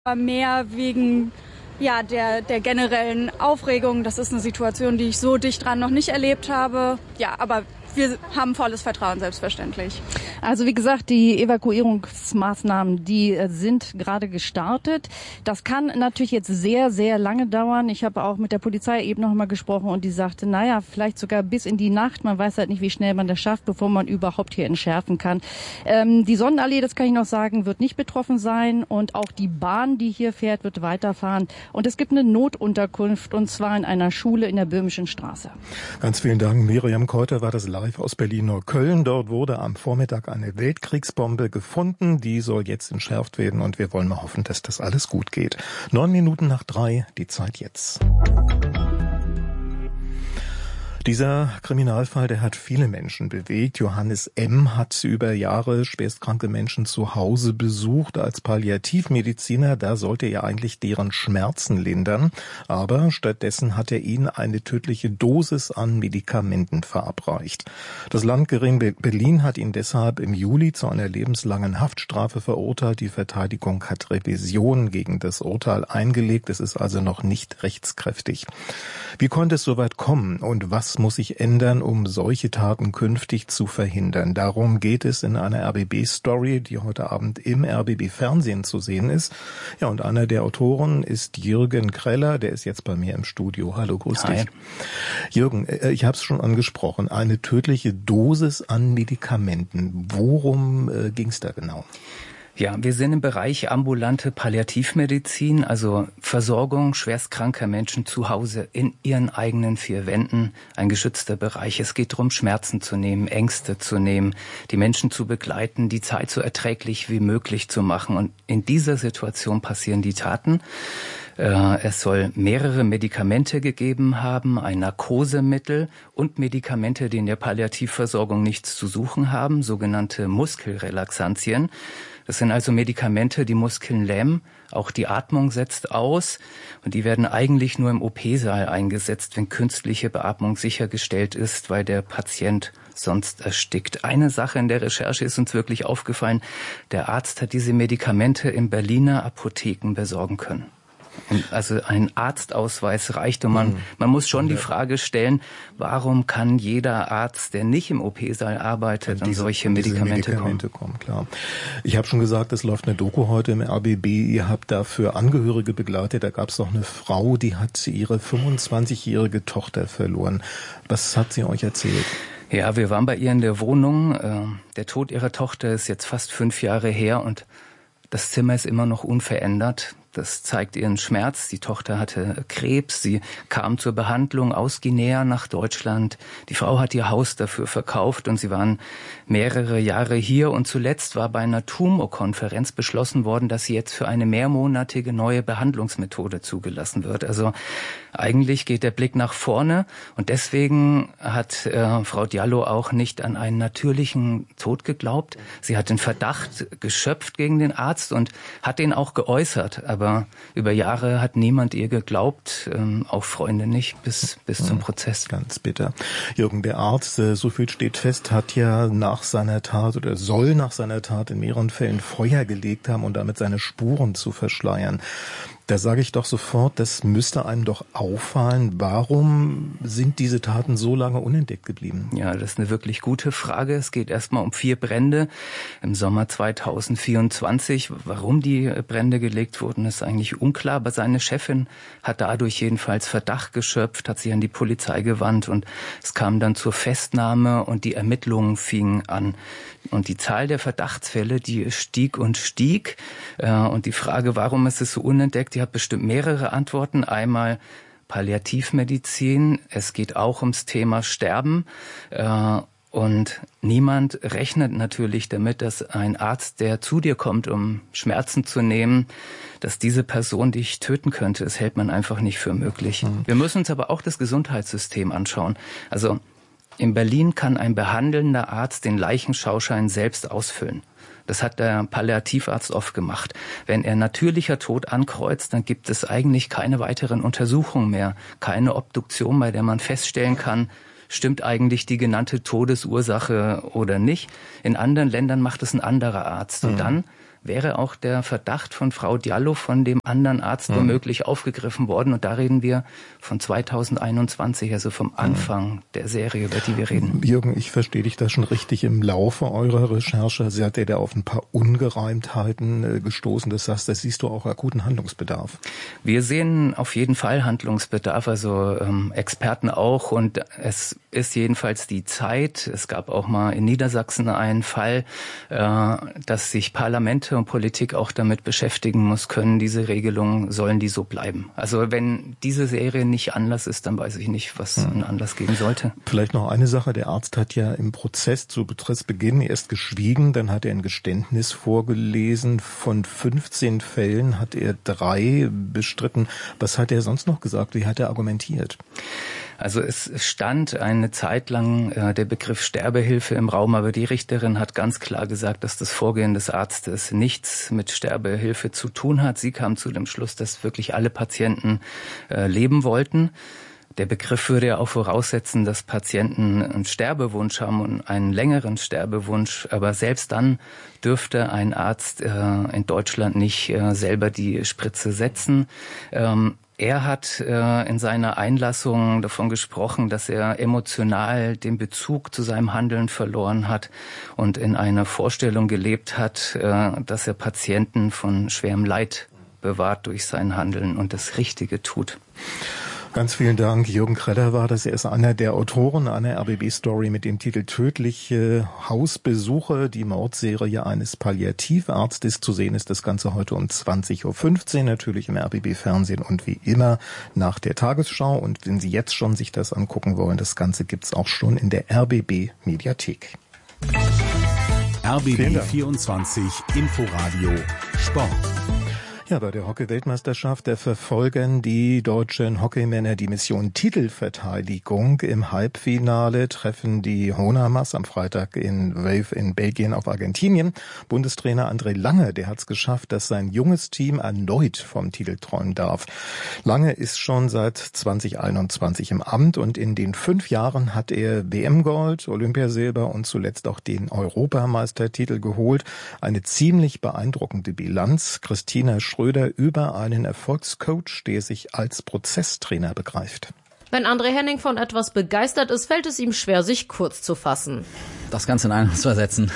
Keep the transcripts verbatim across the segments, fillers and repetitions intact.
Mehr wegen ja, der, der generellen Aufregung. Das ist eine Situation, die ich so dicht dran noch nicht erlebt habe. Ja, aber wir haben volles Vertrauen, selbstverständlich. Also wie gesagt, die Evakuierungsmaßnahmen, die sind gerade gestartet. Das kann natürlich jetzt sehr, sehr lange dauern. Ich habe auch mit der Polizei eben noch mal gesprochen und die sagte, naja, vielleicht sogar bis in die Nacht. Man weiß halt nicht, wie schnell man das schafft, bevor man überhaupt hier entschärfen kann. Ähm, die Sonnenallee, das kann ich noch sagen, wird nicht betroffen sein. Und auch die Bahn, die hier fährt, wird weiterfahren. Und es gibt eine Notunterkunft, und zwar in einer Schule in der Böhmischen Straße. Ganz vielen Dank. Miriam Keuter war das live aus Berlin-Neukölln. Dort wurde am Vormittag eine Weltkriegsbombe gefunden. Die soll jetzt entschärft werden und wir wollen mal hoffen, dass das alles gut geht. Neun Minuten nach drei, die Zeit jetzt. Dieser Kriminalfall, der hat viele Menschen bewegt. Johannes M. hat über Jahre schwerstkranke Menschen zu Hause besucht als Palliativmediziner. Da sollte er eigentlich deren Schmerzen lindern. Aber stattdessen hat er ihnen eine tödliche Dosis an Medikamenten verabreicht. Das Landgericht Berlin hat ihn deshalb im Juli zu einer lebenslangen Haftstrafe verurteilt. Die Verteidigung hat Revision gegen das Urteil eingelegt. Es ist also noch nicht rechtskräftig. Wie konnte es soweit kommen und was muss sich ändern, um solche Taten künftig zu verhindern? Darum geht es in einer R B B-Story, die heute Abend im R B B-Fernsehen zu sehen ist. Ja, und einer der Autoren ist Jürgen Kreller, der ist jetzt bei mir im Studio. Hallo, grüß Hi. dich. Jürgen, ich habe es schon angesprochen, eine tödliche Dosis an Medikamenten. Worum äh, ging es da genau? Ja, wir sind im Bereich ambulante Palliativmedizin, also Versorgung schwerstkranker Menschen zu Hause in ihren eigenen vier Wänden, ein geschützter Bereich. Es geht darum, Schmerzen zu nehmen, Ängste zu nehmen, die Menschen zu begleiten, die Zeit so erträglich wie möglich zu machen. Und in dieser Situation passieren die Taten. Es soll mehrere Medikamente gegeben haben, ein Narkosemittel und Medikamente, die in der Palliativversorgung nichts zu suchen haben, sogenannte Muskelrelaxantien. Das sind also Medikamente, die Muskeln lähmen, auch die Atmung setzt aus und die werden eigentlich nur im O P-Saal eingesetzt, wenn künstliche Beatmung sichergestellt ist, weil der Patient sonst erstickt. Eine Sache in der Recherche ist uns wirklich aufgefallen, der Arzt hat diese Medikamente in Berliner Apotheken besorgen können. Also ein Arztausweis reicht und man, man muss schon die Frage stellen, warum kann jeder Arzt, der nicht im O P-Saal arbeitet, an solche Medikamente, Medikamente kommen? kommen klar. Ich habe schon gesagt, es läuft eine Doku heute im R B B. Ihr habt dafür Angehörige begleitet. Da gab es noch eine Frau, die hat ihre fünfundzwanzigjährige Tochter verloren. Was hat sie euch erzählt? Ja, wir waren bei ihr in der Wohnung. Der Tod ihrer Tochter ist jetzt fast fünf Jahre her und das Zimmer ist immer noch unverändert. Das zeigt ihren Schmerz. Die Tochter hatte Krebs. Sie kam zur Behandlung aus Guinea nach Deutschland. Die Frau hat ihr Haus dafür verkauft und sie waren mehrere Jahre hier. Und zuletzt war bei einer Tumorkonferenz beschlossen worden, dass sie jetzt für eine mehrmonatige neue Behandlungsmethode zugelassen wird. Also eigentlich geht der Blick nach vorne. Und deswegen hat äh, Frau Diallo auch nicht an einen natürlichen Tod geglaubt. Sie hat den Verdacht geschöpft gegen den Arzt und hat den auch geäußert. Aber Aber über Jahre hat niemand ihr geglaubt, ähm, auch Freunde nicht, bis bis zum Prozess. Ganz bitter. Jürgen, der Arzt, äh, so viel steht fest, hat ja nach seiner Tat oder soll nach seiner Tat in mehreren Fällen Feuer gelegt haben, um damit seine Spuren zu verschleiern. Da sage ich doch sofort, das müsste einem doch auffallen. Warum sind diese Taten so lange unentdeckt geblieben? Ja, das ist eine wirklich gute Frage. Es geht erstmal um vier Brände im Sommer zweitausendvierundzwanzig. Warum die Brände gelegt wurden, ist eigentlich unklar. Aber seine Chefin hat dadurch jedenfalls Verdacht geschöpft, hat sich an die Polizei gewandt und es kam dann zur Festnahme und die Ermittlungen fingen an. Und die Zahl der Verdachtsfälle, die stieg und stieg. Und die Frage, warum ist es so unentdeckt, die hat bestimmt mehrere Antworten. Einmal Palliativmedizin. Es geht auch ums Thema Sterben. Und niemand rechnet natürlich damit, dass ein Arzt, der zu dir kommt, um Schmerzen zu nehmen, dass diese Person dich töten könnte. Das hält man einfach nicht für möglich. Mhm. Wir müssen uns aber auch das Gesundheitssystem anschauen. Also in Berlin kann ein behandelnder Arzt den Leichenschauschein selbst ausfüllen. Das hat der Palliativarzt oft gemacht. Wenn er natürlicher Tod ankreuzt, dann gibt es eigentlich keine weiteren Untersuchungen mehr. Keine Obduktion, bei der man feststellen kann, stimmt eigentlich die genannte Todesursache oder nicht. In anderen Ländern macht es ein anderer Arzt. Und dann wäre auch der Verdacht von Frau Diallo von dem anderen Arzt mhm. womöglich aufgegriffen worden. Und da reden wir von zweitausendeinundzwanzig, also vom Anfang mhm. der Serie, über die wir reden. Jürgen, ich verstehe dich da schon richtig. Im Laufe eurer Recherche seid ihr da auf ein paar Ungereimtheiten äh, gestoßen. Das heißt, da siehst du auch akuten Handlungsbedarf. Wir sehen auf jeden Fall Handlungsbedarf, also ähm, Experten auch. Und es ist jedenfalls die Zeit. Es gab auch mal in Niedersachsen einen Fall, äh, dass sich Parlamente und Politik auch damit beschäftigen muss, können diese Regelungen, sollen die so bleiben? Also wenn diese Serie nicht Anlass ist, dann weiß ich nicht, was hm. einen Anlass geben sollte. Vielleicht noch eine Sache. Der Arzt hat ja im Prozess zu Prozessbeginn erst geschwiegen, dann hat er ein Geständnis vorgelesen. Von fünfzehn Fällen hat er drei bestritten. Was hat er sonst noch gesagt? Wie hat er argumentiert? Also es stand eine Zeit lang äh, der Begriff Sterbehilfe im Raum, aber die Richterin hat ganz klar gesagt, dass das Vorgehen des Arztes nichts mit Sterbehilfe zu tun hat. Sie kam zu dem Schluss, dass wirklich alle Patienten äh, leben wollten. Der Begriff würde ja auch voraussetzen, dass Patienten einen Sterbewunsch haben und einen längeren Sterbewunsch. Aber selbst dann dürfte ein Arzt äh, in Deutschland nicht äh, selber die Spritze setzen. Ähm, Er hat äh, in seiner Einlassung davon gesprochen, dass er emotional den Bezug zu seinem Handeln verloren hat und in einer Vorstellung gelebt hat, äh, dass er Patienten von schwerem Leid bewahrt durch sein Handeln und das Richtige tut. Ganz vielen Dank. Jürgen Kreller war das. Er ist einer der Autoren einer R B B-Story mit dem Titel Tödliche Hausbesuche, die Mordserie eines Palliativarztes. Zu sehen ist das Ganze heute um zwanzig Uhr fünfzehn, natürlich im R B B-Fernsehen und wie immer nach der Tagesschau. Und wenn Sie jetzt schon sich das angucken wollen, das Ganze gibt's auch schon in der R B B-Mediathek. R B B vierundzwanzig Inforadio Sport. Ja, bei der Hockey-Weltmeisterschaft, da verfolgen die deutschen Hockeymänner die Mission Titelverteidigung. Im Halbfinale treffen die Honamas am Freitag in Wavre in Belgien auf Argentinien. Bundestrainer André Lange, der hat es geschafft, dass sein junges Team erneut vom Titel träumen darf. Lange ist schon seit zweitausendeinundzwanzig im Amt und in den fünf Jahren hat er W M-Gold, Olympiasilber und zuletzt auch den Europameistertitel geholt. Eine ziemlich beeindruckende Bilanz. Christina Schröder über einen Erfolgscoach, der sich als Prozesstrainer begreift. Wenn André Henning von etwas begeistert ist, fällt es ihm schwer, sich kurz zu fassen. Das Ganze in einem zu ersetzen.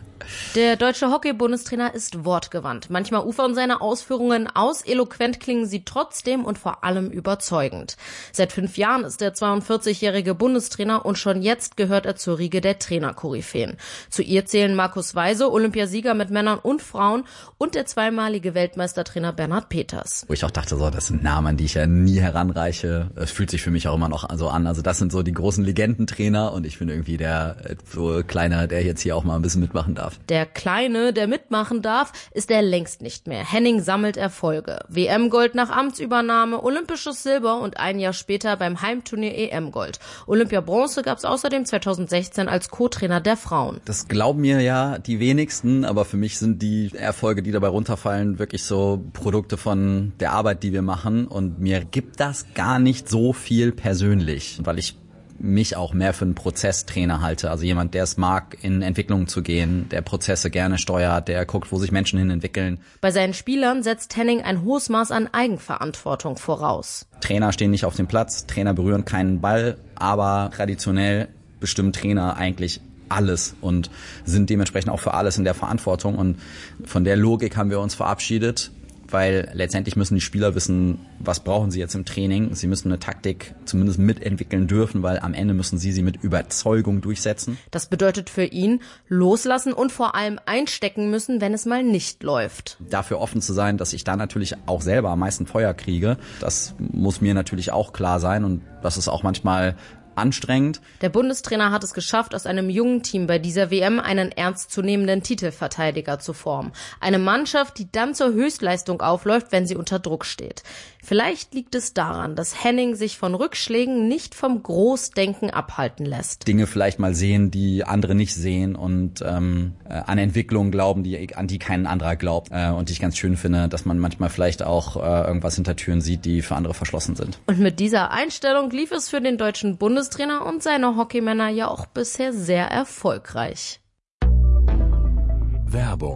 Der deutsche Hockey-Bundestrainer ist wortgewandt. Manchmal ufern seine Ausführungen aus, eloquent klingen sie trotzdem und vor allem überzeugend. Seit fünf Jahren ist der zweiundvierzigjährige Bundestrainer und schon jetzt gehört er zur Riege der Trainerkoryphäen. Zu ihr zählen Markus Weise, Olympiasieger mit Männern und Frauen, und der zweimalige Weltmeistertrainer Bernhard Peters. Wo ich auch dachte, so, das sind Namen, an die ich ja nie heranreiche. Es fühlt sich für mich auch immer noch so an. Also das sind so die großen Legendentrainer und ich bin irgendwie der so Kleine, der jetzt hier auch mal ein bisschen mitmachen darf. Der Kleine, der mitmachen darf, ist er längst nicht mehr. Henning sammelt Erfolge. W M-Gold nach Amtsübernahme, olympisches Silber und ein Jahr später beim Heimturnier E M-Gold. Olympia-Bronze gab es außerdem zweitausendsechzehn als Co-Trainer der Frauen. Das glauben mir ja die wenigsten, aber für mich sind die Erfolge, die dabei runterfallen, wirklich so Produkte von der Arbeit, die wir machen. Und mir gibt das gar nicht so viel persönlich, weil ich mich auch mehr für einen Prozesstrainer halte. Also jemand, der es mag, in Entwicklungen zu gehen, der Prozesse gerne steuert, der guckt, wo sich Menschen hin entwickeln. Bei seinen Spielern setzt Henning ein hohes Maß an Eigenverantwortung voraus. Trainer stehen nicht auf dem Platz, Trainer berühren keinen Ball, aber traditionell bestimmen Trainer eigentlich alles und sind dementsprechend auch für alles in der Verantwortung. Und von der Logik haben wir uns verabschiedet, weil letztendlich müssen die Spieler wissen, was brauchen sie jetzt im Training. Sie müssen eine Taktik zumindest mitentwickeln dürfen, weil am Ende müssen sie sie mit Überzeugung durchsetzen. Das bedeutet für ihn, loslassen und vor allem einstecken müssen, wenn es mal nicht läuft. Dafür offen zu sein, dass ich da natürlich auch selber am meisten Feuer kriege, das muss mir natürlich auch klar sein und das ist auch manchmal anstrengend. Der Bundestrainer hat es geschafft, aus einem jungen Team bei dieser W M einen ernstzunehmenden Titelverteidiger zu formen. Eine Mannschaft, die dann zur Höchstleistung aufläuft, wenn sie unter Druck steht. Vielleicht liegt es daran, dass Henning sich von Rückschlägen nicht vom Großdenken abhalten lässt. Dinge vielleicht mal sehen, die andere nicht sehen und ähm, an Entwicklungen glauben, die an die kein anderer glaubt. Äh, und ich ganz schön finde, dass man manchmal vielleicht auch äh, irgendwas hinter Türen sieht, die für andere verschlossen sind. Und mit dieser Einstellung lief es für den deutschen Bundestrainer und seine Hockeymänner ja auch bisher sehr erfolgreich. Werbung.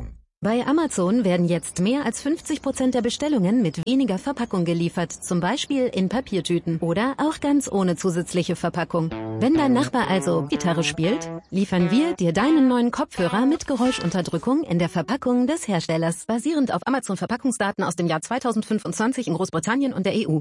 Bei Amazon werden jetzt mehr als fünfzig Prozent der Bestellungen mit weniger Verpackung geliefert, zum Beispiel in Papiertüten oder auch ganz ohne zusätzliche Verpackung. Wenn dein Nachbar also Gitarre spielt, liefern wir dir deinen neuen Kopfhörer mit Geräuschunterdrückung in der Verpackung des Herstellers, basierend auf Amazon-Verpackungsdaten aus dem Jahr zweitausendfünfundzwanzig in Großbritannien und der E U.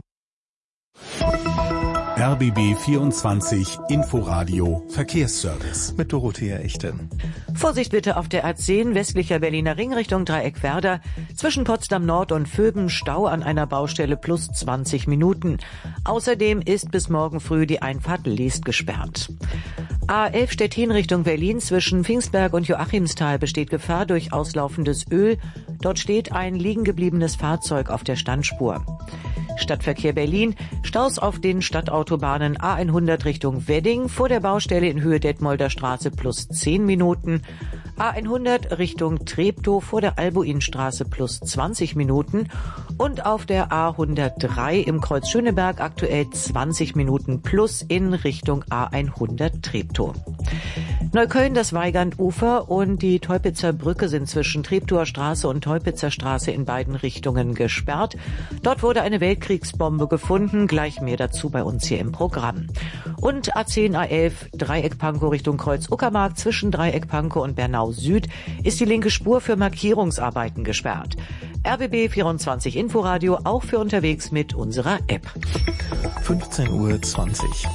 R B B vierundzwanzig Inforadio Verkehrsservice mit Dorothea Echte. Vorsicht bitte auf der A zehn westlicher Berliner Ring Richtung Dreieckwerder. Zwischen Potsdam Nord und Vöben Stau an einer Baustelle plus zwanzig Minuten. Außerdem ist bis morgen früh die Einfahrt Leest gesperrt. A elf Stettin Richtung Berlin zwischen Pfingstberg und Joachimsthal besteht Gefahr durch auslaufendes Öl. Dort steht ein liegen gebliebenes Fahrzeug auf der Standspur. Stadtverkehr Berlin, Staus auf den Stadtautobahnen A hundert Richtung Wedding, vor der Baustelle in Höhe Detmolder Straße plus zehn Minuten, A hundert Richtung Treptow vor der Albuinstraße plus zwanzig Minuten und auf der A hundertdrei im Kreuz Schöneberg aktuell zwanzig Minuten plus in Richtung A hundert Treptow. Neukölln, das Weigand-Ufer und die Teupitzer Brücke sind zwischen Treptower Straße und Teupitzer Straße in beiden Richtungen gesperrt. Dort wurde eine Weltkriegsbombe gefunden, gleich mehr dazu bei uns hier im Programm. Und A zehn A elf Dreieck Pankow Richtung Kreuz Uckermark zwischen Dreieck Pankow und Bernau Süd ist die linke Spur für Markierungsarbeiten gesperrt. R B B vierundzwanzig Inforadio auch für unterwegs mit unserer App. fünfzehn Uhr zwanzig.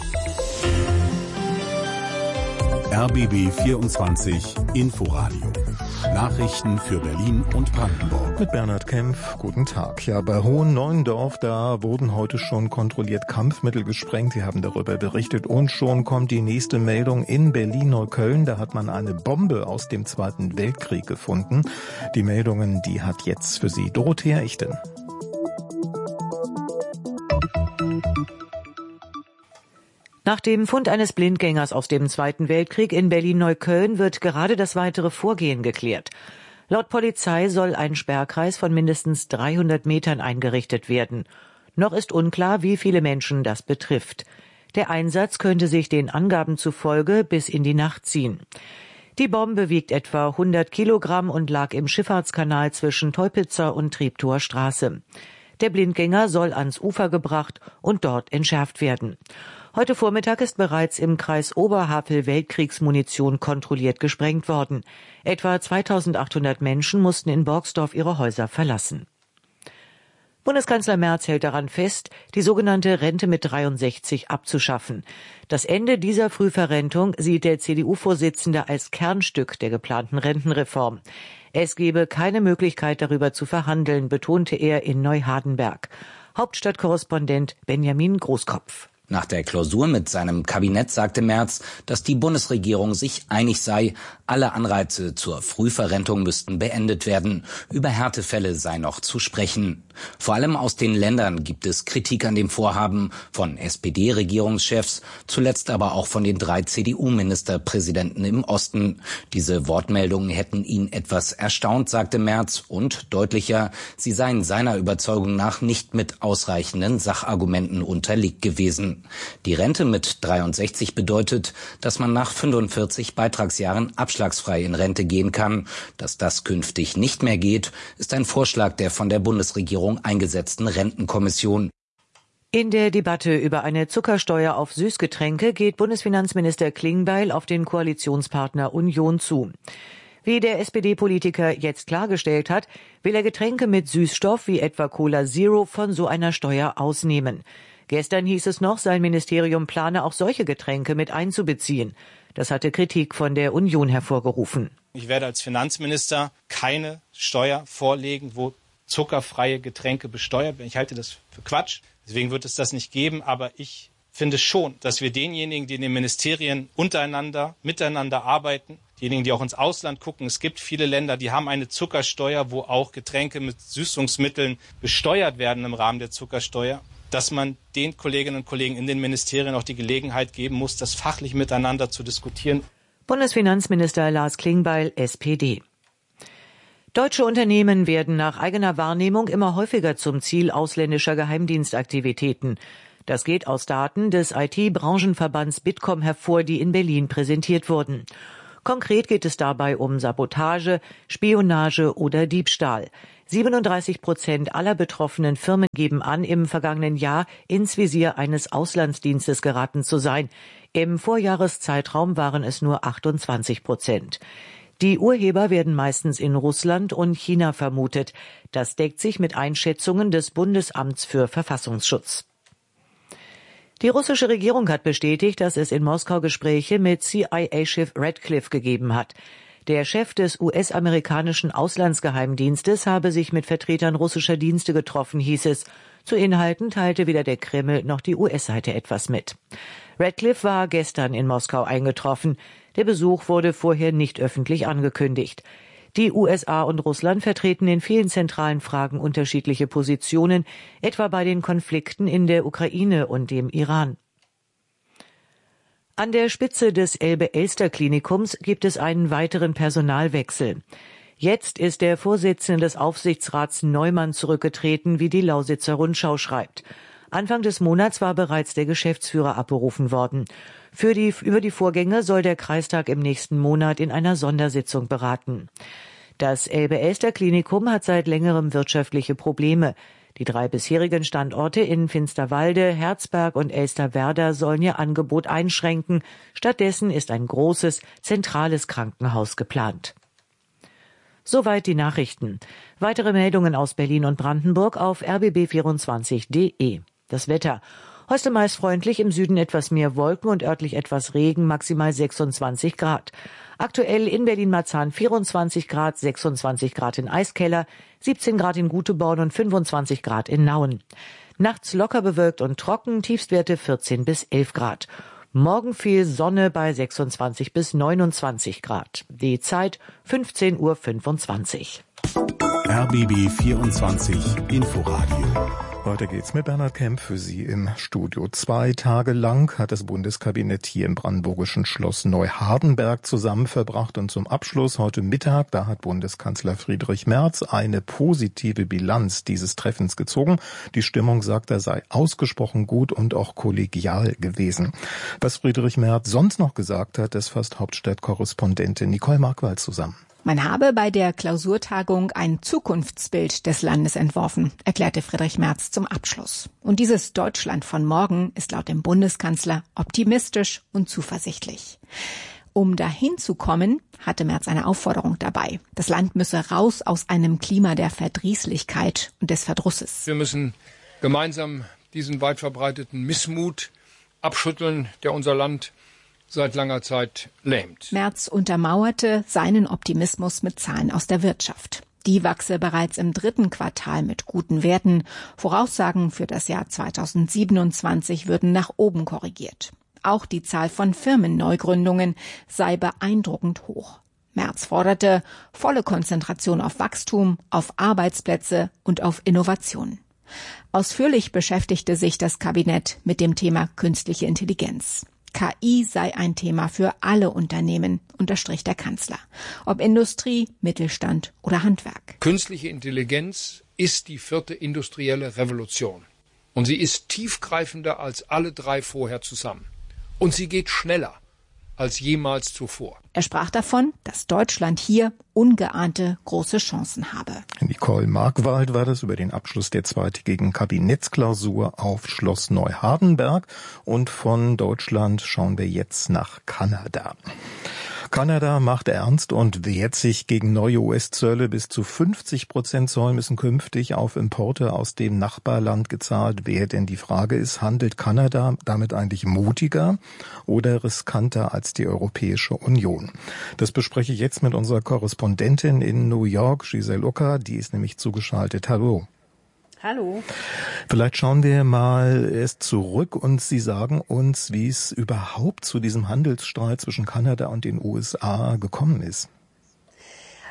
R B B vierundzwanzig Inforadio. Nachrichten für Berlin und Brandenburg. Mit Bernhard Kempf, guten Tag. Ja, bei Hohen-Neuendorf, da wurden heute schon kontrolliert Kampfmittel gesprengt. Sie haben darüber berichtet. Und schon kommt die nächste Meldung in Berlin-Neukölln. Da hat man eine Bombe aus dem Zweiten Weltkrieg gefunden. Die Meldungen, die hat jetzt für Sie Dorothea Echte. Nach dem Fund eines Blindgängers aus dem Zweiten Weltkrieg in Berlin-Neukölln wird gerade das weitere Vorgehen geklärt. Laut Polizei soll ein Sperrkreis von mindestens dreihundert Metern eingerichtet werden. Noch ist unklar, wie viele Menschen das betrifft. Der Einsatz könnte sich den Angaben zufolge bis in die Nacht ziehen. Die Bombe wiegt etwa hundert Kilogramm und lag im Schifffahrtskanal zwischen Teupitzer und Treptower Straße. Der Blindgänger soll ans Ufer gebracht und dort entschärft werden. Heute Vormittag ist bereits im Kreis Oberhavel Weltkriegsmunition kontrolliert gesprengt worden. Etwa zweitausendachthundert Menschen mussten in Borgsdorf ihre Häuser verlassen. Bundeskanzler Merz hält daran fest, die sogenannte Rente mit dreiundsechzig abzuschaffen. Das Ende dieser Frühverrentung sieht der C D U-Vorsitzende als Kernstück der geplanten Rentenreform. Es gebe keine Möglichkeit, darüber zu verhandeln, betonte er in Neuhardenberg. Hauptstadtkorrespondent Benjamin Großkopf. Nach der Klausur mit seinem Kabinett sagte Merz, dass die Bundesregierung sich einig sei, alle Anreize zur Frühverrentung müssten beendet werden. Über Härtefälle sei noch zu sprechen. Vor allem aus den Ländern gibt es Kritik an dem Vorhaben, von S P D-Regierungschefs, zuletzt aber auch von den drei C D U-Ministerpräsidenten im Osten. Diese Wortmeldungen hätten ihn etwas erstaunt, sagte Merz, und deutlicher, sie seien seiner Überzeugung nach nicht mit ausreichenden Sachargumenten unterlegt gewesen. Die Rente mit dreiundsechzig bedeutet, dass man nach fünfundvierzig Beitragsjahren abschlagsfrei in Rente gehen kann. Dass das künftig nicht mehr geht, ist ein Vorschlag der von der Bundesregierung eingesetzten Rentenkommission. In der Debatte über eine Zuckersteuer auf Süßgetränke geht Bundesfinanzminister Klingbeil auf den Koalitionspartner Union zu. Wie der S P D-Politiker jetzt klargestellt hat, will er Getränke mit Süßstoff wie etwa Cola Zero von so einer Steuer ausnehmen. Gestern hieß es noch, sein Ministerium plane auch solche Getränke mit einzubeziehen. Das hatte Kritik von der Union hervorgerufen. Ich werde als Finanzminister keine Steuer vorlegen, wo zuckerfreie Getränke besteuert werden. Ich halte das für Quatsch. Deswegen wird es das nicht geben. Aber ich finde schon, dass wir denjenigen, die in den Ministerien untereinander, miteinander arbeiten, diejenigen, die auch ins Ausland gucken, es gibt viele Länder, die haben eine Zuckersteuer, wo auch Getränke mit Süßungsmitteln besteuert werden im Rahmen der Zuckersteuer, dass man den Kolleginnen und Kollegen in den Ministerien auch die Gelegenheit geben muss, das fachlich miteinander zu diskutieren. Bundesfinanzminister Lars Klingbeil, S P D. Deutsche Unternehmen werden nach eigener Wahrnehmung immer häufiger zum Ziel ausländischer Geheimdienstaktivitäten. Das geht aus Daten des I T-Branchenverbands Bitkom hervor, die in Berlin präsentiert wurden. Konkret geht es dabei um Sabotage, Spionage oder Diebstahl. siebenunddreißig Prozent aller betroffenen Firmen geben an, im vergangenen Jahr ins Visier eines Auslandsdienstes geraten zu sein. Im Vorjahreszeitraum waren es nur achtundzwanzig Prozent. Die Urheber werden meistens in Russland und China vermutet. Das deckt sich mit Einschätzungen des Bundesamts für Verfassungsschutz. Die russische Regierung hat bestätigt, dass es in Moskau Gespräche mit C I A-Chef Radcliffe gegeben hat. Der Chef des U S-amerikanischen Auslandsgeheimdienstes habe sich mit Vertretern russischer Dienste getroffen, hieß es. Zu Inhalten teilte weder der Kreml noch die U S-Seite etwas mit. Radcliffe war gestern in Moskau eingetroffen. Der Besuch wurde vorher nicht öffentlich angekündigt. Die U S A und Russland vertreten in vielen zentralen Fragen unterschiedliche Positionen, etwa bei den Konflikten in der Ukraine und dem Iran. An der Spitze des Elbe-Elster-Klinikums gibt es einen weiteren Personalwechsel. Jetzt ist der Vorsitzende des Aufsichtsrats Neumann zurückgetreten, wie die Lausitzer Rundschau schreibt. Anfang des Monats war bereits der Geschäftsführer abberufen worden. Für die, über die Vorgänge soll der Kreistag im nächsten Monat in einer Sondersitzung beraten. Das Elbe-Elster-Klinikum hat seit längerem wirtschaftliche Probleme. Die drei bisherigen Standorte in Finsterwalde, Herzberg und Elsterwerda sollen ihr Angebot einschränken. Stattdessen ist ein großes, zentrales Krankenhaus geplant. Soweit die Nachrichten. Weitere Meldungen aus Berlin und Brandenburg auf r b b vierundzwanzig punkt d e. Das Wetter. Heute meist freundlich, im Süden etwas mehr Wolken und örtlich etwas Regen, maximal sechsundzwanzig Grad. Aktuell in Berlin-Marzahn vierundzwanzig Grad, sechsundzwanzig Grad in Eiskeller, siebzehn Grad in Guteborn und fünfundzwanzig Grad in Nauen. Nachts locker bewölkt und trocken, Tiefstwerte vierzehn bis elf Grad. Morgen viel Sonne bei sechsundzwanzig bis neunundzwanzig Grad. Die Zeit fünfzehn Uhr fünfundzwanzig. R B B vierundzwanzig Inforadio. Weiter geht's mit Bernhard Kemp für Sie im Studio. Zwei Tage lang hat das Bundeskabinett hier im brandenburgischen Schloss Neuhardenberg zusammen verbracht und zum Abschluss heute Mittag, da hat Bundeskanzler Friedrich Merz eine positive Bilanz dieses Treffens gezogen. Die Stimmung, sagt er, sei ausgesprochen gut und auch kollegial gewesen. Was Friedrich Merz sonst noch gesagt hat, das fasst Hauptstadtkorrespondentin Nicole Markwald zusammen. Man habe bei der Klausurtagung ein Zukunftsbild des Landes entworfen, erklärte Friedrich Merz zum Abschluss. Und dieses Deutschland von morgen ist laut dem Bundeskanzler optimistisch und zuversichtlich. Um dahin zu kommen, hatte Merz eine Aufforderung dabei. Das Land müsse raus aus einem Klima der Verdrießlichkeit und des Verdrusses. Wir müssen gemeinsam diesen weit verbreiteten Missmut abschütteln, der unser Land seit langer Zeit lähmt. Merz untermauerte seinen Optimismus mit Zahlen aus der Wirtschaft. Die wachse bereits im dritten Quartal mit guten Werten. Voraussagen für das Jahr zweitausendsiebenundzwanzig würden nach oben korrigiert. Auch die Zahl von Firmenneugründungen sei beeindruckend hoch. Merz forderte volle Konzentration auf Wachstum, auf Arbeitsplätze und auf Innovation. Ausführlich beschäftigte sich das Kabinett mit dem Thema künstliche Intelligenz. K I sei ein Thema für alle Unternehmen, unterstrich der Kanzler. Ob Industrie, Mittelstand oder Handwerk. Künstliche Intelligenz ist die vierte industrielle Revolution. Und sie ist tiefgreifender als alle drei vorher zusammen. Und sie geht schneller als jemals zuvor. Er sprach davon, dass Deutschland hier ungeahnte große Chancen habe. Nicole Markwald war das über den Abschluss der zweitägigen Kabinettsklausur auf Schloss Neuhardenberg. Und von Deutschland schauen wir jetzt nach Kanada. Kanada macht ernst und wehrt sich gegen neue U S-Zölle. Bis zu fünfzig Prozent Zoll müssen künftig auf Importe aus dem Nachbarland gezahlt werden. Die Frage ist, handelt Kanada damit eigentlich mutiger oder riskanter als die Europäische Union? Das bespreche ich jetzt mit unserer Korrespondentin in New York, Giselle Ucker. Die ist nämlich zugeschaltet. Hallo. Hallo. Vielleicht schauen wir mal erst zurück und Sie sagen uns, wie es überhaupt zu diesem Handelsstreit zwischen Kanada und den U S A gekommen ist.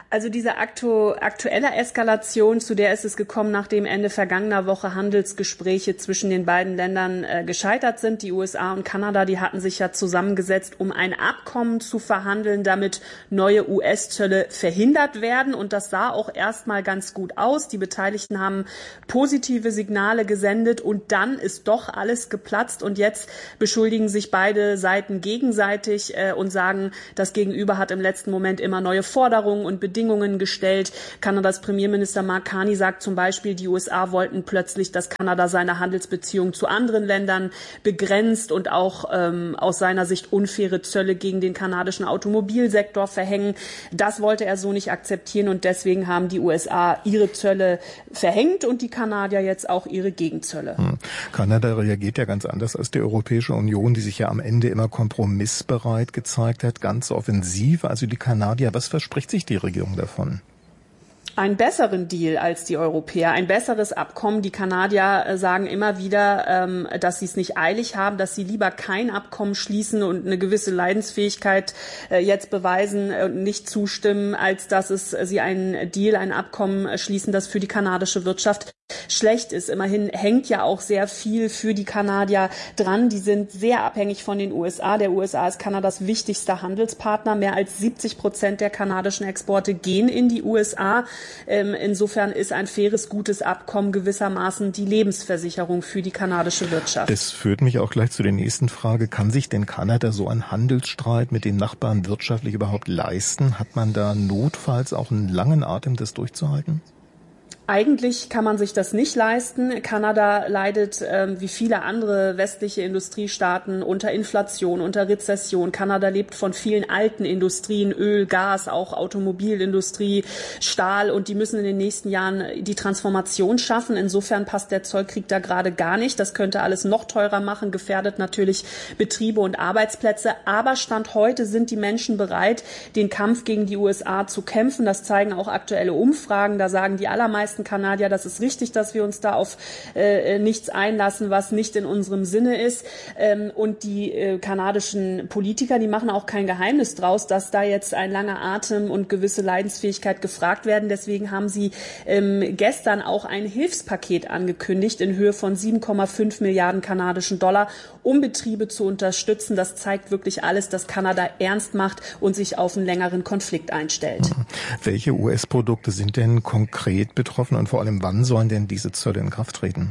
Also diese aktu- aktuelle Eskalation, zu der ist es gekommen, nachdem Ende vergangener Woche Handelsgespräche zwischen den beiden Ländern äh, gescheitert sind. Die U S A und Kanada, die hatten sich ja zusammengesetzt, um ein Abkommen zu verhandeln, damit neue U S-Zölle verhindert werden. Und das sah auch erstmal ganz gut aus. Die Beteiligten haben positive Signale gesendet und dann ist doch alles geplatzt. Und jetzt beschuldigen sich beide Seiten gegenseitig äh, und sagen, das Gegenüber hat im letzten Moment immer neue Forderungen und Bedingungen Bedingungen gestellt. Kanadas Premierminister Mark Carney sagt zum Beispiel, die U S A wollten plötzlich, dass Kanada seine Handelsbeziehungen zu anderen Ländern begrenzt und auch ähm, aus seiner Sicht unfaire Zölle gegen den kanadischen Automobilsektor verhängen. Das wollte er so nicht akzeptieren und deswegen haben die U S A ihre Zölle verhängt und die Kanadier jetzt auch ihre Gegenzölle. Hm. Kanada reagiert ja ganz anders als die Europäische Union, die sich ja am Ende immer kompromissbereit gezeigt hat, ganz offensiv. Also die Kanadier, was verspricht sich die Regierung davon? Einen besseren Deal als die Europäer, ein besseres Abkommen. Die Kanadier sagen immer wieder, dass sie es nicht eilig haben, dass sie lieber kein Abkommen schließen und eine gewisse Leidensfähigkeit jetzt beweisen und nicht zustimmen, als dass es sie einen Deal, ein Abkommen schließen, das für die kanadische Wirtschaft schlecht ist. Immerhin hängt ja auch sehr viel für die Kanadier dran. Die sind sehr abhängig von den U S A. Der U S A ist Kanadas wichtigster Handelspartner. Mehr als siebzig Prozent der kanadischen Exporte gehen in die U S A. Ähm, insofern ist ein faires, gutes Abkommen gewissermaßen die Lebensversicherung für die kanadische Wirtschaft. Das führt mich auch gleich zu der nächsten Frage. Kann sich denn Kanada so einen Handelsstreit mit den Nachbarn wirtschaftlich überhaupt leisten? Hat man da notfalls auch einen langen Atem, das durchzuhalten? Eigentlich kann man sich das nicht leisten. Kanada leidet ähm, wie viele andere westliche Industriestaaten unter Inflation, unter Rezession. Kanada lebt von vielen alten Industrien, Öl, Gas, auch Automobilindustrie, Stahl und die müssen in den nächsten Jahren die Transformation schaffen. Insofern passt der Zollkrieg da gerade gar nicht. Das könnte alles noch teurer machen, gefährdet natürlich Betriebe und Arbeitsplätze. Aber Stand heute sind die Menschen bereit, den Kampf gegen die U S A zu kämpfen. Das zeigen auch aktuelle Umfragen. Da sagen die allermeisten Kanadier, das ist richtig, dass wir uns da auf äh, nichts einlassen, was nicht in unserem Sinne ist. Ähm, und die äh, kanadischen Politiker, die machen auch kein Geheimnis draus, dass da jetzt ein langer Atem und gewisse Leidensfähigkeit gefragt werden. Deswegen haben sie ähm, gestern auch ein Hilfspaket angekündigt in Höhe von sieben Komma fünf Milliarden kanadischen Dollar, um Betriebe zu unterstützen. Das zeigt wirklich alles, dass Kanada ernst macht und sich auf einen längeren Konflikt einstellt. Welche U S-Produkte sind denn konkret betroffen und vor allem wann sollen denn diese Zölle in Kraft treten?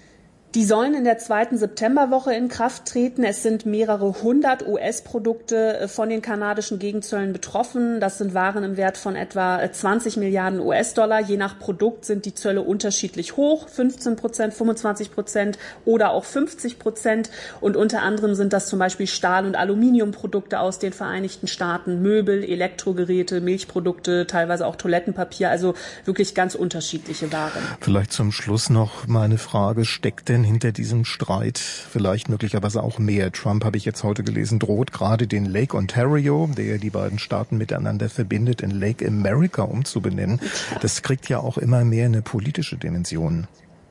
Die sollen in der zweiten Septemberwoche in Kraft treten. Es sind mehrere hundert U S-Produkte von den kanadischen Gegenzöllen betroffen. Das sind Waren im Wert von etwa zwanzig Milliarden U S-Dollar. Je nach Produkt sind die Zölle unterschiedlich hoch, fünfzehn Prozent, fünfundzwanzig Prozent oder auch fünfzig Prozent. Und unter anderem sind das zum Beispiel Stahl- und Aluminiumprodukte aus den Vereinigten Staaten, Möbel, Elektrogeräte, Milchprodukte, teilweise auch Toilettenpapier, also wirklich ganz unterschiedliche Waren. Vielleicht zum Schluss noch mal eine Frage, steckt denn hinter diesem Streit vielleicht möglicherweise auch mehr? Trump, habe ich jetzt heute gelesen, droht gerade den Lake Ontario, der die beiden Staaten miteinander verbindet, in Lake America umzubenennen. Das kriegt ja auch immer mehr eine politische Dimension.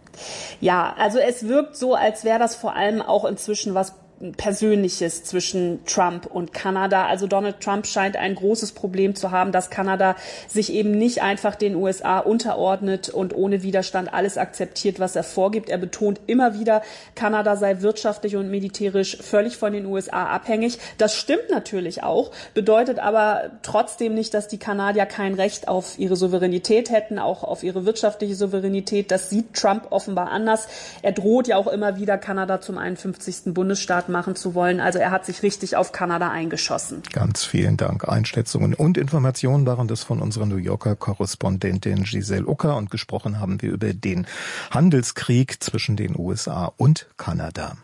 Ja, also es wirkt so, als wäre das vor allem auch inzwischen was Persönliches zwischen Trump und Kanada. Also Donald Trump scheint ein großes Problem zu haben, dass Kanada sich eben nicht einfach den U S A unterordnet und ohne Widerstand alles akzeptiert, was er vorgibt. Er betont immer wieder, Kanada sei wirtschaftlich und militärisch völlig von den U S A abhängig. Das stimmt natürlich auch, bedeutet aber trotzdem nicht, dass die Kanadier kein Recht auf ihre Souveränität hätten, auch auf ihre wirtschaftliche Souveränität. Das sieht Trump offenbar anders. Er droht ja auch immer wieder, Kanada zum einundfünfzigsten Bundesstaat machen zu wollen. Also er hat sich richtig auf Kanada eingeschossen. Ganz vielen Dank. Einschätzungen und Informationen waren das von unserer New Yorker Korrespondentin Giselle Ucker und gesprochen haben wir über den Handelskrieg zwischen den U S A und Kanada.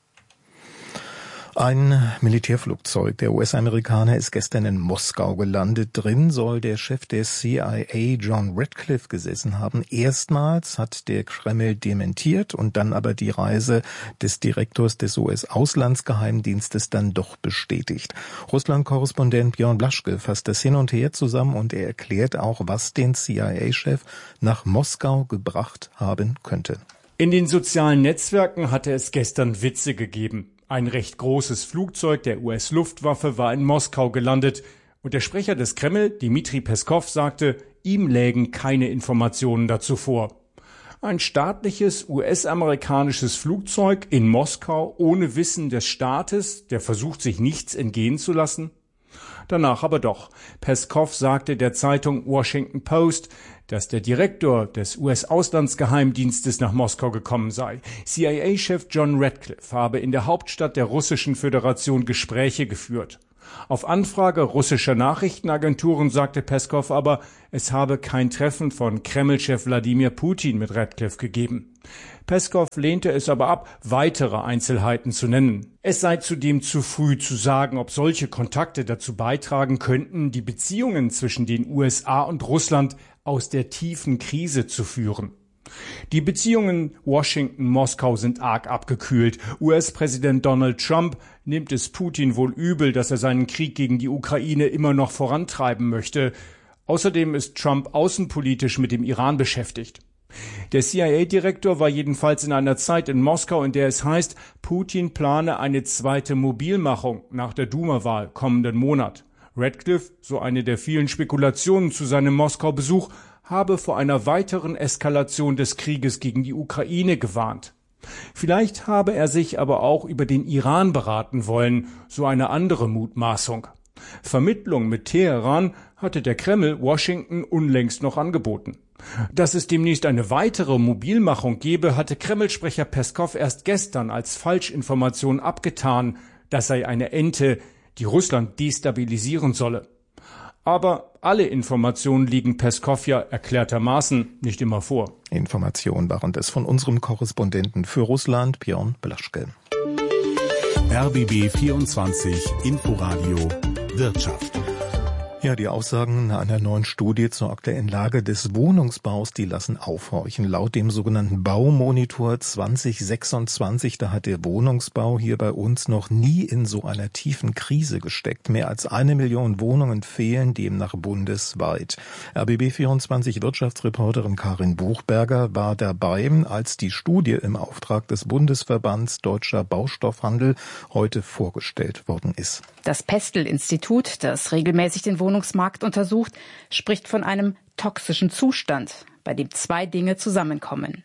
Ein Militärflugzeug der U S-Amerikaner ist gestern in Moskau gelandet. Drin soll der Chef der C I A, John Ratcliffe, gesessen haben. Erstmals hat der Kreml dementiert und dann aber die Reise des Direktors des U S-Auslandsgeheimdienstes dann doch bestätigt. Russland-Korrespondent Björn Blaschke fasst das hin und her zusammen und er erklärt auch, was den C I A-Chef nach Moskau gebracht haben könnte. In den sozialen Netzwerken hatte es gestern Witze gegeben. Ein recht großes Flugzeug der U S-Luftwaffe war in Moskau gelandet Und der Sprecher des Kreml, Dmitri Peskow, sagte, ihm lägen keine Informationen dazu vor. Ein staatliches U S-amerikanisches Flugzeug in Moskau ohne Wissen des Staates, der versucht, sich nichts entgehen zu lassen? Danach aber doch. Peskow sagte der Zeitung Washington Post, dass der Direktor des U S-Auslandsgeheimdienstes nach Moskau gekommen sei. C I A-Chef John Ratcliffe habe in der Hauptstadt der Russischen Föderation Gespräche geführt. Auf Anfrage russischer Nachrichtenagenturen sagte Peskow aber, es habe kein Treffen von Kreml-Chef Wladimir Putin mit Ratcliffe gegeben. Peskow lehnte es aber ab, weitere Einzelheiten zu nennen. Es sei zudem zu früh zu sagen, ob solche Kontakte dazu beitragen könnten, die Beziehungen zwischen den U S A und Russland aus der tiefen Krise zu führen. Die Beziehungen Washington-Moskau sind arg abgekühlt. U S-Präsident Donald Trump nimmt es Putin wohl übel, dass er seinen Krieg gegen die Ukraine immer noch vorantreiben möchte. Außerdem ist Trump außenpolitisch mit dem Iran beschäftigt. Der C I A-Direktor war jedenfalls in einer Zeit in Moskau, in der es heißt, Putin plane eine zweite Mobilmachung nach der Duma-Wahl kommenden Monat. Ratcliffe, so eine der vielen Spekulationen zu seinem Moskau-Besuch, habe vor einer weiteren Eskalation des Krieges gegen die Ukraine gewarnt. Vielleicht habe er sich aber auch über den Iran beraten wollen, so eine andere Mutmaßung. Vermittlung mit Teheran hatte der Kreml Washington unlängst noch angeboten. Dass es demnächst eine weitere Mobilmachung gebe, hatte Kreml-Sprecher Peskow erst gestern als Falschinformation abgetan. Das sei eine Ente, die Russland destabilisieren solle. Aber alle Informationen liegen Peskow ja erklärtermaßen nicht immer vor. Informationen waren das von unserem Korrespondenten für Russland, Björn Blaschke. R B B vierundzwanzig Inforadio Wirtschaft. Ja, die Aussagen einer neuen Studie zur aktuellen Lage des Wohnungsbaus, die lassen aufhorchen. Laut dem sogenannten Baumonitor zwanzig sechsundzwanzig, da hat der Wohnungsbau hier bei uns noch nie in so einer tiefen Krise gesteckt. Mehr als eine Million Wohnungen fehlen demnach bundesweit. R B B vierundzwanzig Wirtschaftsreporterin Karin Buchberger war dabei, als die Studie im Auftrag des Bundesverbands Deutscher Baustoffhandel heute vorgestellt worden ist. Das Pestel-Institut, das regelmäßig den Wohnungsmarkt untersucht, spricht von einem toxischen Zustand, bei dem zwei Dinge zusammenkommen.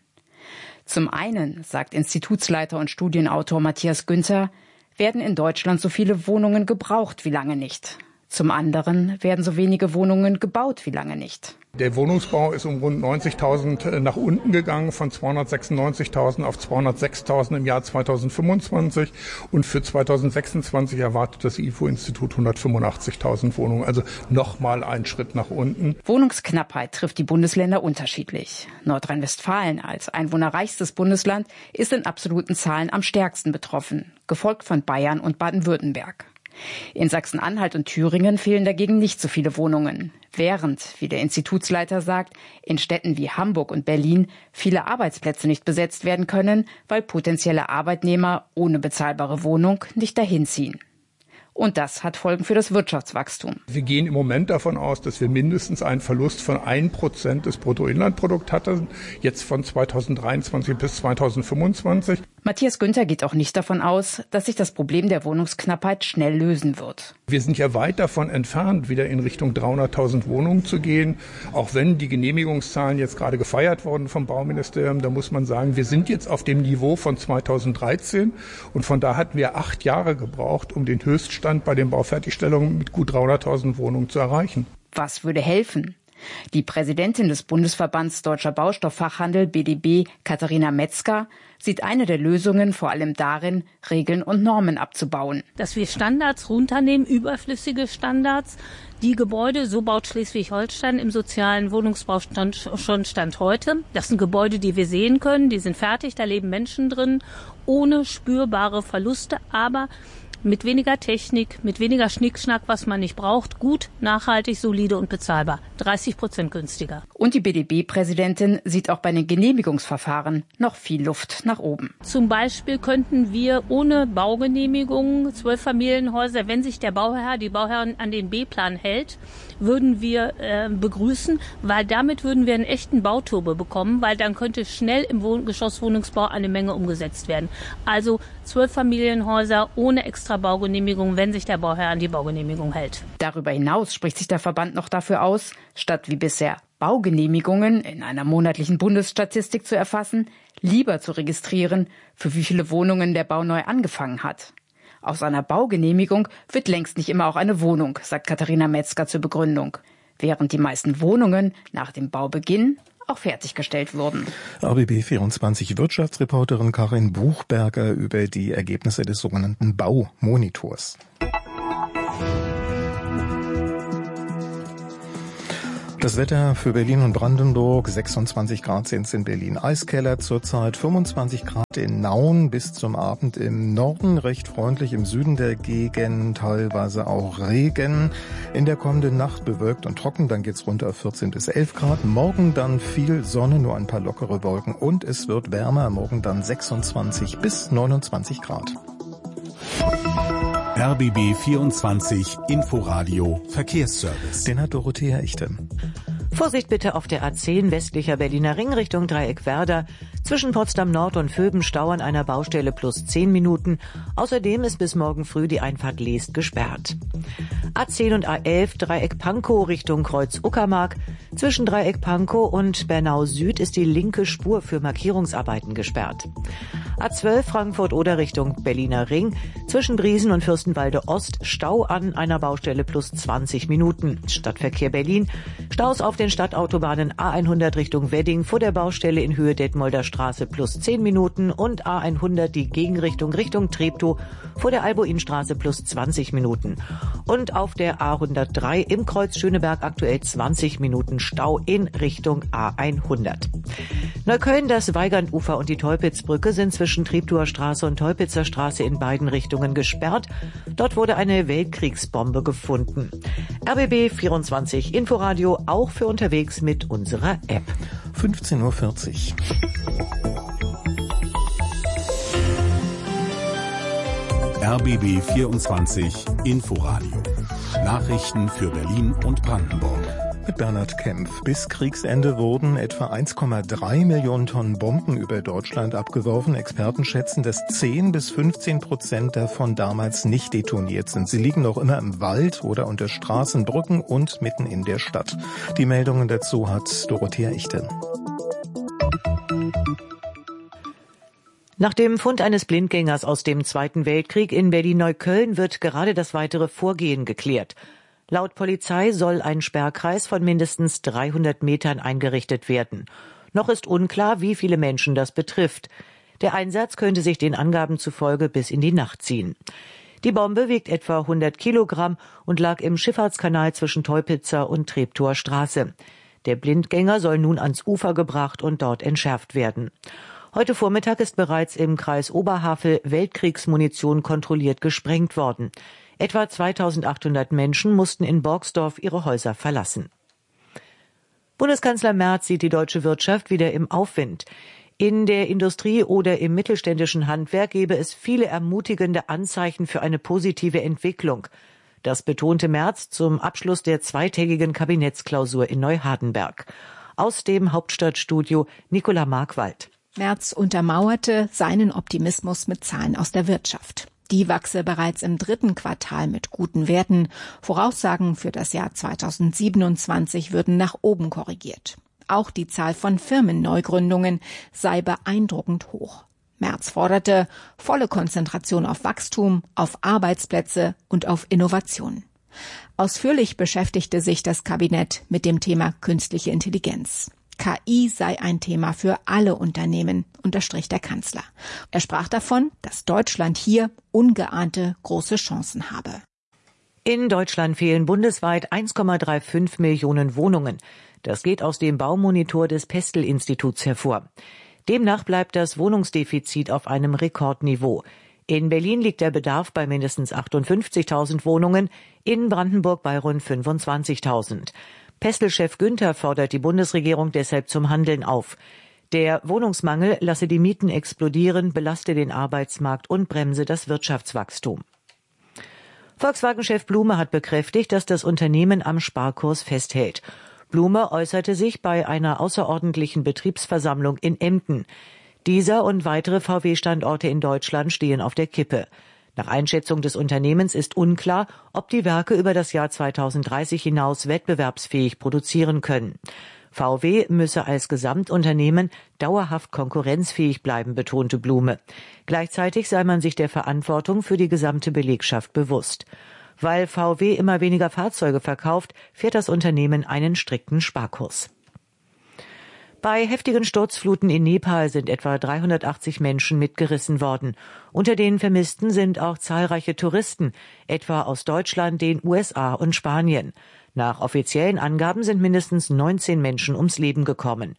Zum einen, sagt Institutsleiter und Studienautor Matthias Günther, werden in Deutschland so viele Wohnungen gebraucht wie lange nicht. Zum anderen werden so wenige Wohnungen gebaut wie lange nicht. Der Wohnungsbau ist um rund neunzigtausend nach unten gegangen, von zweihundertsechsundneunzigtausend auf zweihundertsechstausend im Jahr zweitausendfünfundzwanzig. Und für zweitausendsechsundzwanzig erwartet das I F O-Institut hundertfünfundachtzigtausend Wohnungen, also nochmal einen Schritt nach unten. Wohnungsknappheit trifft die Bundesländer unterschiedlich. Nordrhein-Westfalen als einwohnerreichstes Bundesland ist in absoluten Zahlen am stärksten betroffen, gefolgt von Bayern und Baden-Württemberg. In Sachsen-Anhalt und Thüringen fehlen dagegen nicht so viele Wohnungen, während, wie der Institutsleiter sagt, in Städten wie Hamburg und Berlin viele Arbeitsplätze nicht besetzt werden können, weil potenzielle Arbeitnehmer ohne bezahlbare Wohnung nicht dahin ziehen. Und das hat Folgen für das Wirtschaftswachstum. Wir gehen im Moment davon aus, dass wir mindestens einen Verlust von ein Prozent des Bruttoinlandprodukts hatten, jetzt von zweitausenddreiundzwanzig bis zweitausendfünfundzwanzig. Matthias Günther geht auch nicht davon aus, dass sich das Problem der Wohnungsknappheit schnell lösen wird. Wir sind ja weit davon entfernt, wieder in Richtung dreihunderttausend Wohnungen zu gehen. Auch wenn die Genehmigungszahlen jetzt gerade gefeiert wurden vom Bauministerium, da muss man sagen, wir sind jetzt auf dem Niveau von zweitausenddreizehn. Und von da hatten wir acht Jahre gebraucht, um den Höchststand bei den Baufertigstellungen mit gut dreihunderttausend Wohnungen zu erreichen. Was würde helfen? Die Präsidentin des Bundesverbands Deutscher Baustofffachhandel B D B, Katharina Metzger, sieht eine der Lösungen vor allem darin, Regeln und Normen abzubauen. Dass wir Standards runternehmen, überflüssige Standards. Die Gebäude, so baut Schleswig-Holstein im sozialen Wohnungsbau stand, schon Stand heute. Das sind Gebäude, die wir sehen können, die sind fertig, da leben Menschen drin, ohne spürbare Verluste, aber mit weniger Technik, mit weniger Schnickschnack, was man nicht braucht, gut, nachhaltig, solide und bezahlbar. dreißig Prozent günstiger. Und die B D B-Präsidentin sieht auch bei den Genehmigungsverfahren noch viel Luft nach oben. Zum Beispiel könnten wir ohne Baugenehmigung Zwölffamilienhäuser, wenn sich der Bauherr, die Bauherrin an den B-Plan hält, würden wir äh, begrüßen, weil damit würden wir einen echten Bauturbo bekommen, weil dann könnte schnell im Wohn- Geschosswohnungsbau eine Menge umgesetzt werden. Also Zwölffamilienhäuser ohne extra Extra-Baugenehmigung, wenn sich der Bauherr an die Baugenehmigung hält. Darüber hinaus spricht sich der Verband noch dafür aus, statt wie bisher Baugenehmigungen in einer monatlichen Bundesstatistik zu erfassen, lieber zu registrieren, für wie viele Wohnungen der Bau neu angefangen hat. Aus einer Baugenehmigung wird längst nicht immer auch eine Wohnung, sagt Katharina Metzger zur Begründung. Während die meisten Wohnungen nach dem Baubeginn auch fertiggestellt wurden. R B B vierundzwanzig Wirtschaftsreporterin Karin Buchberger über die Ergebnisse des sogenannten Baumonitors. Das Wetter für Berlin und Brandenburg, sechsundzwanzig Grad sind es in Berlin, Eiskeller zurzeit, fünfundzwanzig Grad in Nauen, bis zum Abend im Norden, recht freundlich im Süden der Gegend, teilweise auch Regen. In der kommenden Nacht bewölkt und trocken, dann geht's runter auf vierzehn bis elf Grad. Morgen dann viel Sonne, nur ein paar lockere Wolken und es wird wärmer, morgen dann sechsundzwanzig bis neunundzwanzig Grad. R B B vierundzwanzig Inforadio Verkehrsservice. Den hat Dorothea Echte. Vorsicht bitte auf der A zehn westlicher Berliner Ring Richtung Dreieckwerder. Zwischen Potsdam Nord und Vöben Stau an einer Baustelle plus zehn Minuten. Außerdem ist bis morgen früh die Einfahrt Leest gesperrt. A zehn und A elf Dreieck Pankow Richtung Kreuz Uckermark. Zwischen Dreieck Pankow und Bernau Süd ist die linke Spur für Markierungsarbeiten gesperrt. A zwölf Frankfurt-Oder Richtung Berliner Ring. Zwischen Briesen und Fürstenwalde Ost Stau an einer Baustelle plus zwanzig Minuten. Stadtverkehr Berlin. Staus auf den Stadtautobahnen A hundert Richtung Wedding vor der Baustelle in Höhe Detmolder Straße plus zehn Minuten und A hundert die Gegenrichtung Richtung Treptow vor der Albuinstraße plus zwanzig Minuten. Und auf der A hundertdrei im Kreuz Schöneberg aktuell zwanzig Minuten Stau in Richtung A hundert. Neukölln, das Weigandufer und die Teupitzbrücke sind zwischen Treptower Straße und Teupitzer Straße in beiden Richtungen gesperrt. Dort wurde eine Weltkriegsbombe gefunden. R B B vierundzwanzig Inforadio auch für unterwegs mit unserer App. fünfzehn Uhr vierzig. R B B vierundzwanzig Inforadio. Nachrichten für Berlin und Brandenburg. Mit Bernhard Kempf. Bis Kriegsende wurden etwa eins Komma drei Millionen Tonnen Bomben über Deutschland abgeworfen. Experten schätzen, dass zehn bis fünfzehn Prozent davon damals nicht detoniert sind. Sie liegen noch immer im Wald oder unter Straßen, Brücken und mitten in der Stadt. Die Meldungen dazu hat Dorothea Echte. Nach dem Fund eines Blindgängers aus dem Zweiten Weltkrieg in Berlin-Neukölln wird gerade das weitere Vorgehen geklärt. Laut Polizei soll ein Sperrkreis von mindestens dreihundert Metern eingerichtet werden. Noch ist unklar, wie viele Menschen das betrifft. Der Einsatz könnte sich den Angaben zufolge bis in die Nacht ziehen. Die Bombe wiegt etwa hundert Kilogramm und lag im Schifffahrtskanal zwischen Teupitzer und Treptower Straße. Der Blindgänger soll nun ans Ufer gebracht und dort entschärft werden. Heute Vormittag ist bereits im Kreis Oberhavel Weltkriegsmunition kontrolliert gesprengt worden. Etwa zweitausendachthundert Menschen mussten in Borgsdorf ihre Häuser verlassen. Bundeskanzler Merz sieht die deutsche Wirtschaft wieder im Aufwind. In der Industrie oder im mittelständischen Handwerk gebe es viele ermutigende Anzeichen für eine positive Entwicklung. Das betonte Merz zum Abschluss der zweitägigen Kabinettsklausur in Neuhardenberg. Aus dem Hauptstadtstudio Nicola Markwald. Merz untermauerte seinen Optimismus mit Zahlen aus der Wirtschaft. Die wachse bereits im dritten Quartal mit guten Werten. Voraussagen für das Jahr zweitausendsiebenundzwanzig würden nach oben korrigiert. Auch die Zahl von Firmenneugründungen sei beeindruckend hoch. Merz forderte volle Konzentration auf Wachstum, auf Arbeitsplätze und auf Innovation. Ausführlich beschäftigte sich das Kabinett mit dem Thema künstliche Intelligenz. K I sei ein Thema für alle Unternehmen, unterstrich der Kanzler. Er sprach davon, dass Deutschland hier ungeahnte große Chancen habe. In Deutschland fehlen bundesweit eins Komma fünfunddreißig Millionen Wohnungen. Das geht aus dem Baumonitor des Pestel-Instituts hervor. Demnach bleibt das Wohnungsdefizit auf einem Rekordniveau. In Berlin liegt der Bedarf bei mindestens achtundfünfzigtausend Wohnungen, in Brandenburg bei rund fünfundzwanzigtausend. Pestel-Chef Günther fordert die Bundesregierung deshalb zum Handeln auf. Der Wohnungsmangel lasse die Mieten explodieren, belaste den Arbeitsmarkt und bremse das Wirtschaftswachstum. Volkswagen-Chef Blume hat bekräftigt, dass das Unternehmen am Sparkurs festhält. Blume äußerte sich bei einer außerordentlichen Betriebsversammlung in Emden. Dieser und weitere V W-Standorte in Deutschland stehen auf der Kippe. Nach Einschätzung des Unternehmens ist unklar, ob die Werke über das Jahr zweitausenddreißig hinaus wettbewerbsfähig produzieren können. V W müsse als Gesamtunternehmen dauerhaft konkurrenzfähig bleiben, betonte Blume. Gleichzeitig sei man sich der Verantwortung für die gesamte Belegschaft bewusst. Weil V W immer weniger Fahrzeuge verkauft, fährt das Unternehmen einen strikten Sparkurs. Bei heftigen Sturzfluten in Nepal sind etwa dreihundertachtzig Menschen mitgerissen worden. Unter den Vermissten sind auch zahlreiche Touristen, etwa aus Deutschland, den U S A und Spanien. Nach offiziellen Angaben sind mindestens neunzehn Menschen ums Leben gekommen.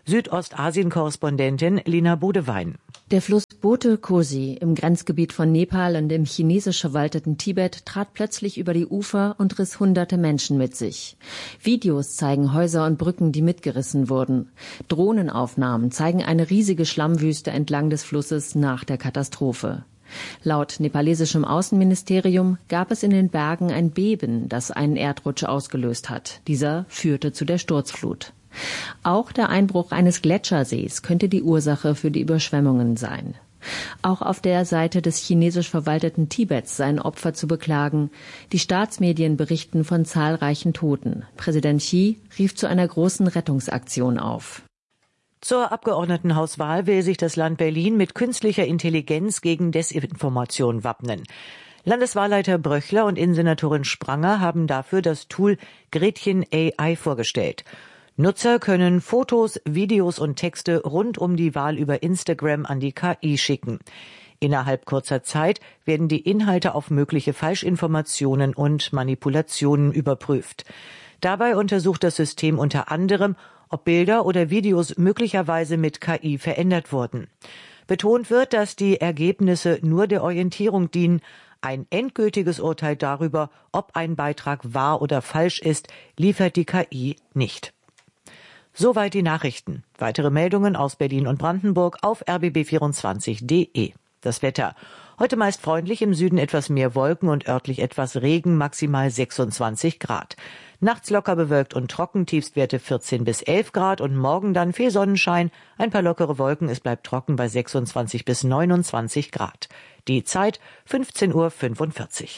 Südostasien-Korrespondentin Lina Bodewein. Der Fluss Bote Kosi im Grenzgebiet von Nepal und im chinesisch verwalteten Tibet trat plötzlich über die Ufer und riss hunderte Menschen mit sich. Videos zeigen Häuser und Brücken, die mitgerissen wurden. Drohnenaufnahmen zeigen eine riesige Schlammwüste entlang des Flusses nach der Katastrophe. Laut nepalesischem Außenministerium gab es in den Bergen ein Beben, das einen Erdrutsch ausgelöst hat. Dieser führte zu der Sturzflut. Auch der Einbruch eines Gletschersees könnte die Ursache für die Überschwemmungen sein. Auch auf der Seite des chinesisch verwalteten Tibets seien Opfer zu beklagen. Die Staatsmedien berichten von zahlreichen Toten. Präsident Xi rief zu einer großen Rettungsaktion auf. Zur Abgeordnetenhauswahl will sich das Land Berlin mit künstlicher Intelligenz gegen Desinformation wappnen. Landeswahlleiter Bröchler und Innensenatorin Spranger haben dafür das Tool Gretchen A I vorgestellt. Nutzer können Fotos, Videos und Texte rund um die Wahl über Instagram an die K I schicken. Innerhalb kurzer Zeit werden die Inhalte auf mögliche Falschinformationen und Manipulationen überprüft. Dabei untersucht das System unter anderem, ob Bilder oder Videos möglicherweise mit K I verändert wurden. Betont wird, dass die Ergebnisse nur der Orientierung dienen. Ein endgültiges Urteil darüber, ob ein Beitrag wahr oder falsch ist, liefert die K I nicht. Soweit die Nachrichten. Weitere Meldungen aus Berlin und Brandenburg auf r b b vierundzwanzig punkt d e. Das Wetter. Heute meist freundlich, im Süden etwas mehr Wolken und örtlich etwas Regen, maximal sechsundzwanzig Grad. Nachts locker bewölkt und trocken, Tiefstwerte vierzehn bis elf Grad und morgen dann viel Sonnenschein, ein paar lockere Wolken, es bleibt trocken bei sechsundzwanzig bis neunundzwanzig Grad. Die Zeit fünfzehn Uhr fünfundvierzig.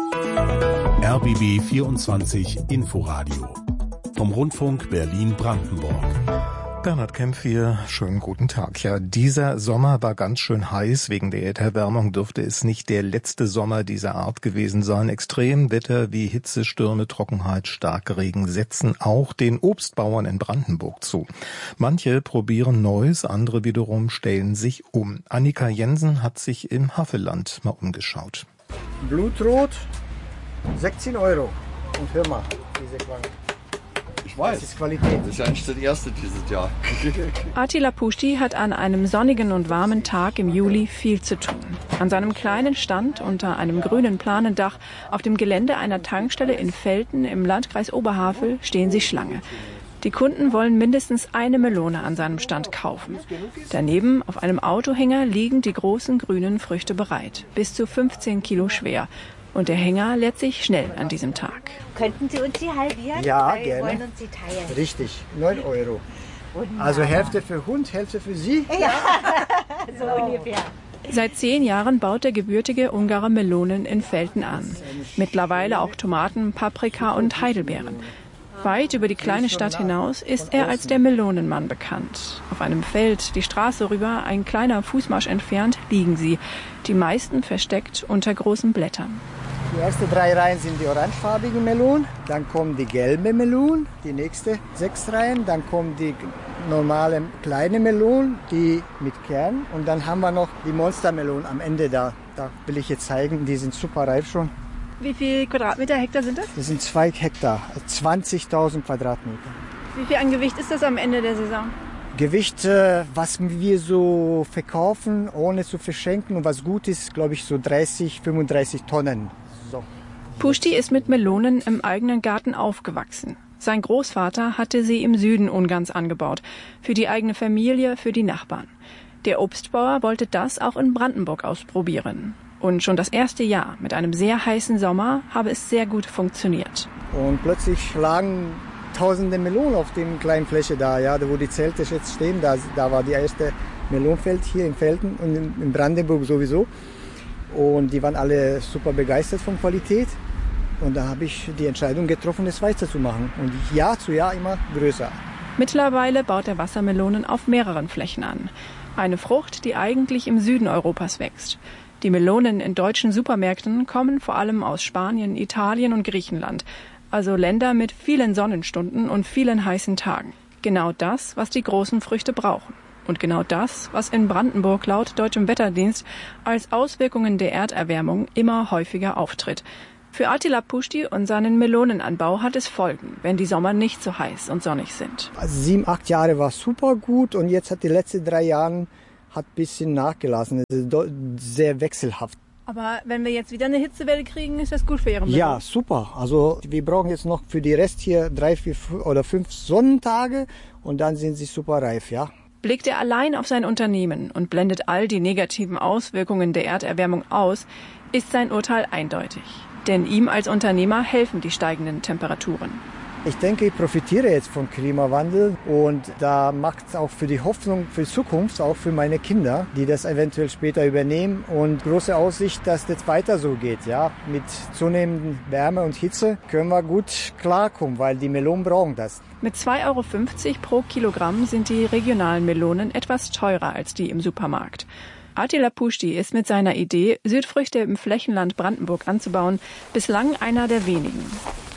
R B B vierundzwanzig Inforadio vom Rundfunk Berlin-Brandenburg. Bernhard Kempf hier, schönen guten Tag. Ja, dieser Sommer war ganz schön heiß. Wegen der Erderwärmung dürfte es nicht der letzte Sommer dieser Art gewesen sein. Extremwetter wie Hitze, Stürme, Trockenheit, Starkregen setzen auch den Obstbauern in Brandenburg zu. Manche probieren Neues, andere wiederum stellen sich um. Annika Jensen hat sich im Havelland mal umgeschaut. Blutrot, sechzehn Euro. Und hör mal, diese Qualität. Ich weiß. Das ist Qualität. Das ist ja nicht das erste dieses Jahr. Attila Puschti hat an einem sonnigen und warmen Tag im Juli viel zu tun. An seinem kleinen Stand unter einem grünen Planendach auf dem Gelände einer Tankstelle in Velten im Landkreis Oberhavel stehen sie Schlange. Die Kunden wollen mindestens eine Melone an seinem Stand kaufen. Daneben auf einem Autohänger liegen die großen grünen Früchte bereit, bis zu fünfzehn Kilo schwer. Und der Hänger lädt sich schnell an diesem Tag. Könnten Sie uns die halbieren? Ja, Weil gerne. Wir wollen uns die teilen. Richtig, neun Euro. Wunderbar. Also Hälfte für Hund, Hälfte für Sie? Ja, so ungefähr. Seit zehn Jahren baut der gebürtige Ungarer Melonen in Velten an. Mittlerweile auch Tomaten, Paprika und Heidelbeeren. Weit über die kleine Stadt hinaus ist er als der Melonenmann bekannt. Auf einem Feld die Straße rüber, ein kleiner Fußmarsch entfernt, liegen sie. Die meisten versteckt unter großen Blättern. Die ersten drei Reihen sind die orangefarbigen Melonen, dann kommen die gelbe Melonen, die nächste sechs Reihen, dann kommen die normale kleine Melonen, die mit Kern und dann haben wir noch die Monstermelonen am Ende da. Da will ich jetzt zeigen, die sind super reif schon. Wie viel Quadratmeter, Hektar sind das? Das sind zwei Hektar, zwanzigtausend Quadratmeter. Wie viel an Gewicht ist das am Ende der Saison? Gewicht, was wir so verkaufen, ohne zu verschenken und was gut ist, glaube ich so dreißig, fünfunddreißig Tonnen. So. Puschti ist mit Melonen im eigenen Garten aufgewachsen. Sein Großvater hatte sie im Süden Ungarns angebaut, für die eigene Familie, für die Nachbarn. Der Obstbauer wollte das auch in Brandenburg ausprobieren. Und schon das erste Jahr mit einem sehr heißen Sommer habe es sehr gut funktioniert. Und plötzlich lagen tausende Melonen auf den kleinen Fläche da, ja, wo die Zelte jetzt stehen. Da, da war die erste Melonenfeld hier in Velten und in, in Brandenburg sowieso. und die waren alle super begeistert von Qualität. Und da habe ich die Entscheidung getroffen, es weiterzumachen und Jahr zu Jahr immer größer. Mittlerweile baut er Wassermelonen auf mehreren Flächen an. Eine Frucht, die eigentlich im Süden Europas wächst. Die Melonen in deutschen Supermärkten kommen vor allem aus Spanien, Italien und Griechenland. Also Länder mit vielen Sonnenstunden und vielen heißen Tagen. Genau das, was die großen Früchte brauchen. Und genau das, was in Brandenburg laut Deutschem Wetterdienst als Auswirkungen der Erderwärmung immer häufiger auftritt. Für Attila Puschti und seinen Melonenanbau hat es Folgen, wenn die Sommer nicht so heiß und sonnig sind. Also sieben, acht Jahre war super gut und jetzt hat die letzten drei Jahre hat ein bisschen nachgelassen. Es ist sehr wechselhaft. Aber wenn wir jetzt wieder eine Hitzewelle kriegen, ist das gut für Ihre Melonen? Ja, super. Also wir brauchen jetzt noch für die Rest hier drei, vier oder fünf Sonnentage und dann sind sie super reif, ja. Blickt er allein auf sein Unternehmen und blendet all die negativen Auswirkungen der Erderwärmung aus, ist sein Urteil eindeutig. Denn ihm als Unternehmer helfen die steigenden Temperaturen. Ich denke, ich profitiere jetzt vom Klimawandel und da macht es auch für die Hoffnung für die Zukunft, auch für meine Kinder, die das eventuell später übernehmen und große Aussicht, dass das weiter so geht. Ja, mit zunehmender Wärme und Hitze können wir gut klarkommen, weil die Melonen brauchen das. Mit zwei Euro fünfzig pro Kilogramm sind die regionalen Melonen etwas teurer als die im Supermarkt. Attila Puschti ist mit seiner Idee, Südfrüchte im Flächenland Brandenburg anzubauen, bislang einer der wenigen.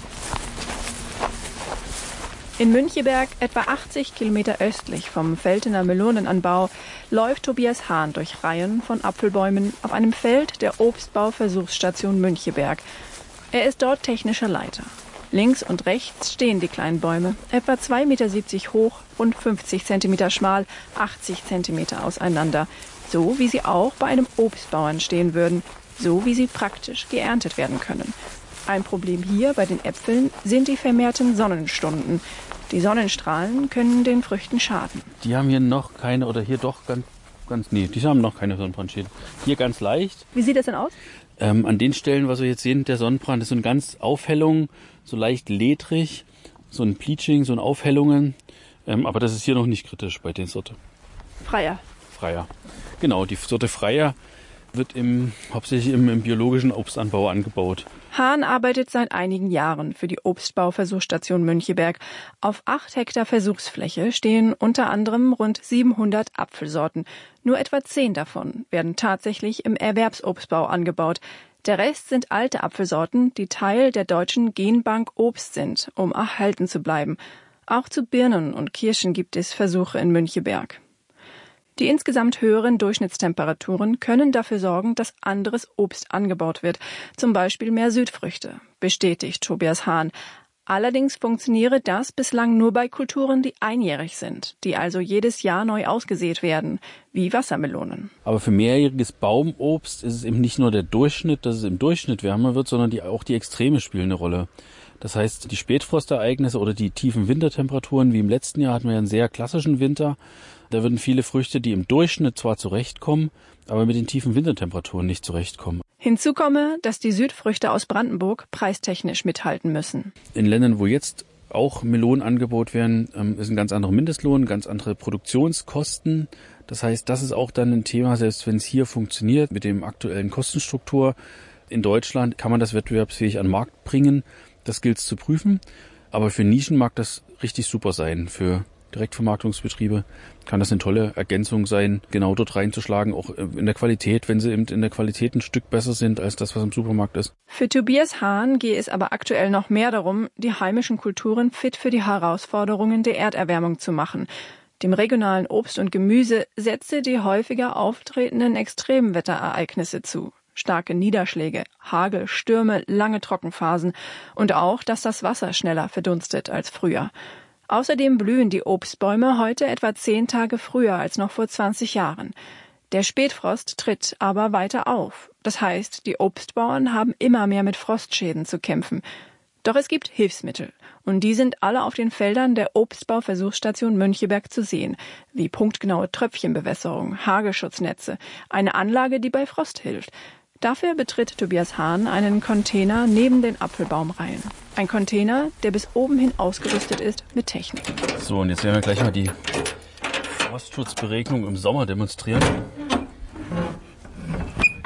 In Müncheberg, etwa achtzig Kilometer östlich vom Veltener Melonenanbau, läuft Tobias Hahn durch Reihen von Apfelbäumen auf einem Feld der Obstbauversuchsstation Müncheberg. Er ist dort technischer Leiter. Links und rechts stehen die kleinen Bäume, etwa zwei Meter siebzig hoch und fünfzig Zentimeter schmal, achtzig Zentimeter auseinander. So wie sie auch bei einem Obstbauern stehen würden, so wie sie praktisch geerntet werden können. Ein Problem hier bei den Äpfeln sind die vermehrten Sonnenstunden. Die Sonnenstrahlen können den Früchten schaden. Die haben hier noch keine, oder hier doch ganz, ganz nee, die haben noch keine Sonnenbrandschäden. Hier ganz leicht. Wie sieht das denn aus? Ähm, an den Stellen, was wir jetzt sehen, der Sonnenbrand ist so eine ganz Aufhellung, so leicht ledrig, so ein Bleaching, so ein Aufhellungen. Ähm, aber das ist hier noch nicht kritisch bei der Sorte. Freier. Freier. Genau, die Sorte Freier wird im, hauptsächlich im, im biologischen Obstanbau angebaut. Hahn arbeitet seit einigen Jahren für die Obstbauversuchsstation Müncheberg. Auf acht Hektar Versuchsfläche stehen unter anderem rund siebenhundert Apfelsorten. Nur etwa zehn davon werden tatsächlich im Erwerbsobstbau angebaut. Der Rest sind alte Apfelsorten, die Teil der deutschen Genbank Obst sind, um erhalten zu bleiben. Auch zu Birnen und Kirschen gibt es Versuche in Müncheberg. Die insgesamt höheren Durchschnittstemperaturen können dafür sorgen, dass anderes Obst angebaut wird, zum Beispiel mehr Südfrüchte, bestätigt Tobias Hahn. Allerdings funktioniere das bislang nur bei Kulturen, die einjährig sind, die also jedes Jahr neu ausgesät werden, wie Wassermelonen. Aber für mehrjähriges Baumobst ist es eben nicht nur der Durchschnitt, dass es im Durchschnitt wärmer wird, sondern die, auch die Extreme spielen eine Rolle. Das heißt, die Spätfrostereignisse oder die tiefen Wintertemperaturen, wie im letzten Jahr hatten wir einen sehr klassischen Winter. Da würden viele Früchte, die im Durchschnitt zwar zurechtkommen, aber mit den tiefen Wintertemperaturen nicht zurechtkommen. Hinzu komme, dass die Südfrüchte aus Brandenburg preistechnisch mithalten müssen. In Ländern, wo jetzt auch Melonen angeboten werden, ist ein ganz anderer Mindestlohn, ganz andere Produktionskosten. Das heißt, das ist auch dann ein Thema, selbst wenn es hier funktioniert mit dem aktuellen Kostenstruktur. In Deutschland kann man das wettbewerbsfähig an den Markt bringen. Das gilt es zu prüfen. Aber für Nischen mag das richtig super sein. Für Direktvermarktungsbetriebe kann das eine tolle Ergänzung sein, genau dort reinzuschlagen, auch in der Qualität, wenn sie eben in der Qualität ein Stück besser sind als das, was im Supermarkt ist. Für Tobias Hahn gehe es aber aktuell noch mehr darum, die heimischen Kulturen fit für die Herausforderungen der Erderwärmung zu machen. Dem regionalen Obst und Gemüse setze die häufiger auftretenden Extremwetterereignisse zu. Starke Niederschläge, Hagel, Stürme, lange Trockenphasen und auch, dass das Wasser schneller verdunstet als früher. Außerdem blühen die Obstbäume heute etwa zehn Tage früher als noch vor zwanzig Jahren. Der Spätfrost tritt aber weiter auf. Das heißt, die Obstbauern haben immer mehr mit Frostschäden zu kämpfen. Doch es gibt Hilfsmittel. Und die sind alle auf den Feldern der Obstbauversuchsstation Müncheberg zu sehen. Wie punktgenaue Tröpfchenbewässerung, Hagelschutznetze, eine Anlage, die bei Frost hilft. Dafür betritt Tobias Hahn einen Container neben den Apfelbaumreihen. Ein Container, der bis oben hin ausgerüstet ist mit Technik. So, und jetzt werden wir gleich mal die Frostschutzberegnung im Sommer demonstrieren. Das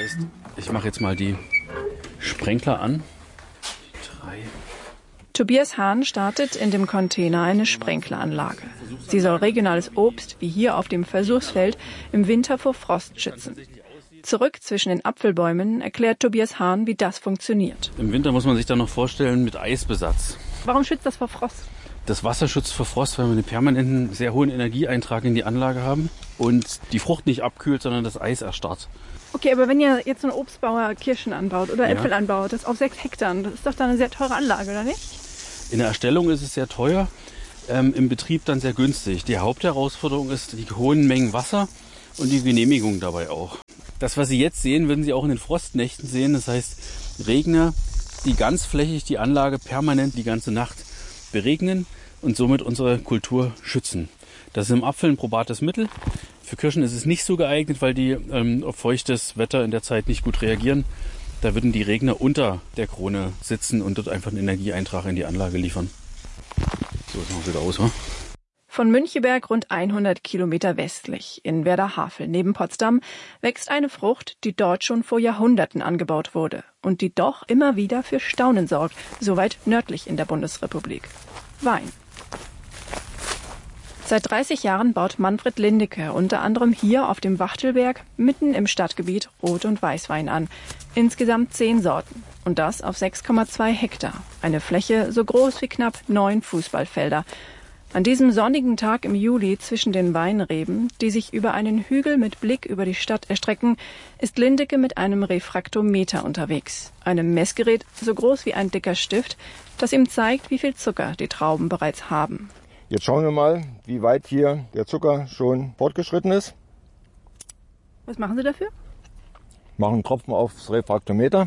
heißt, ich mache jetzt mal die Sprenkler an. Drei. Tobias Hahn startet in dem Container eine Sprenkleranlage. Sie soll regionales Obst, wie hier auf dem Versuchsfeld, im Winter vor Frost schützen. Zurück zwischen den Apfelbäumen erklärt Tobias Hahn, wie das funktioniert. Im Winter muss man sich dann noch vorstellen mit Eisbesatz. Warum schützt das vor Frost? Das Wasser schützt vor Frost, weil wir einen permanenten, sehr hohen Energieeintrag in die Anlage haben und die Frucht nicht abkühlt, sondern das Eis erstarrt. Okay, aber wenn ihr jetzt so ein Obstbauer Kirschen anbaut oder Ja. Äpfel anbaut, das auf sechs Hektar, das ist doch dann eine sehr teure Anlage, oder nicht? In der Erstellung ist es sehr teuer, ähm, im Betrieb dann sehr günstig. Die Hauptherausforderung ist die hohen Mengen Wasser und die Genehmigung dabei auch. Das, was Sie jetzt sehen, würden Sie auch in den Frostnächten sehen. Das heißt, Regner, die ganzflächig die Anlage permanent die ganze Nacht beregnen und somit unsere Kultur schützen. Das ist im Apfel ein probates Mittel. Für Kirschen ist es nicht so geeignet, weil die ähm, auf feuchtes Wetter in der Zeit nicht gut reagieren. Da würden die Regner unter der Krone sitzen und dort einfach einen Energieeintrag in die Anlage liefern. So, jetzt machen wir wieder aus, wa? Von Müncheberg rund hundert Kilometer westlich, in Werder-Havel neben Potsdam, wächst eine Frucht, die dort schon vor Jahrhunderten angebaut wurde und die doch immer wieder für Staunen sorgt, so weit nördlich in der Bundesrepublik. Wein. Seit dreißig Jahren baut Manfred Lindecke unter anderem hier auf dem Wachtelberg mitten im Stadtgebiet Rot- und Weißwein an. Insgesamt zehn Sorten. Und das auf sechs Komma zwei Hektar. Eine Fläche so groß wie knapp neun Fußballfelder. An diesem sonnigen Tag im Juli zwischen den Weinreben, die sich über einen Hügel mit Blick über die Stadt erstrecken, ist Lindecke mit einem Refraktometer unterwegs. Einem Messgerät so groß wie ein dicker Stift, das ihm zeigt, wie viel Zucker die Trauben bereits haben. Jetzt schauen wir mal, wie weit hier der Zucker schon fortgeschritten ist. Was machen Sie dafür? Machen einen Tropfen aufs Refraktometer.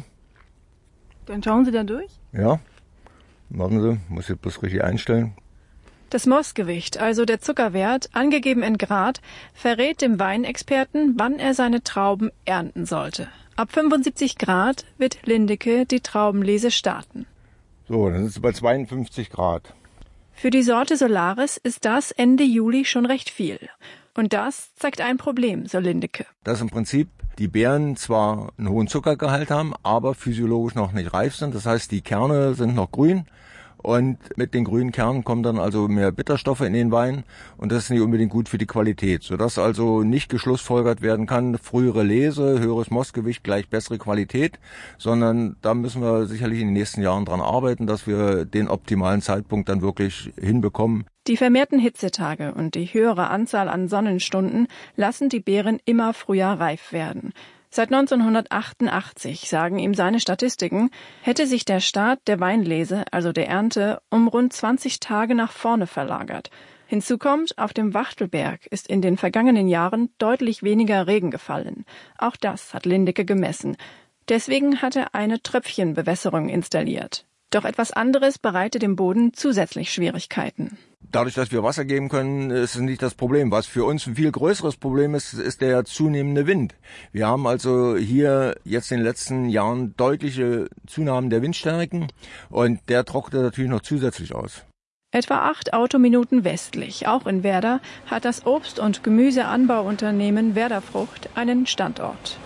Dann schauen Sie da durch. Ja, warten Sie, muss ich bloß richtig einstellen. Das Messgewicht, also der Zuckerwert, angegeben in Grad, verrät dem Weinexperten, wann er seine Trauben ernten sollte. Ab fünfundsiebzig Grad wird Lindecke die Traubenlese starten. So, dann sind es bei zweiundfünfzig Grad. Für die Sorte Solaris ist das Ende Juli schon recht viel. Und das zeigt ein Problem, so Lindecke. Dass im Prinzip die Beeren zwar einen hohen Zuckergehalt haben, aber physiologisch noch nicht reif sind. Das heißt, die Kerne sind noch grün. Und mit den grünen Kernen kommen dann also mehr Bitterstoffe in den Wein und das ist nicht unbedingt gut für die Qualität, sodass also nicht geschlussfolgert werden kann, frühere Lese, höheres Mostgewicht gleich bessere Qualität, sondern da müssen wir sicherlich in den nächsten Jahren dran arbeiten, dass wir den optimalen Zeitpunkt dann wirklich hinbekommen. Die vermehrten Hitzetage und die höhere Anzahl an Sonnenstunden lassen die Beeren immer früher reif werden. Seit neunzehnhundertachtundachtzig, sagen ihm seine Statistiken, hätte sich der Start der Weinlese, also der Ernte, um rund zwanzig Tage nach vorne verlagert. Hinzu kommt, auf dem Wachtelberg ist in den vergangenen Jahren deutlich weniger Regen gefallen. Auch das hat Lindecke gemessen. Deswegen hat er eine Tröpfchenbewässerung installiert. Doch etwas anderes bereitet dem Boden zusätzlich Schwierigkeiten. Dadurch, dass wir Wasser geben können, ist es nicht das Problem. Was für uns ein viel größeres Problem ist, ist der zunehmende Wind. Wir haben also hier jetzt in den letzten Jahren deutliche Zunahmen der Windstärken und der trocknet natürlich noch zusätzlich aus. Etwa acht Autominuten westlich, auch in Werder, hat das Obst- und Gemüseanbauunternehmen Werder Frucht einen Standort.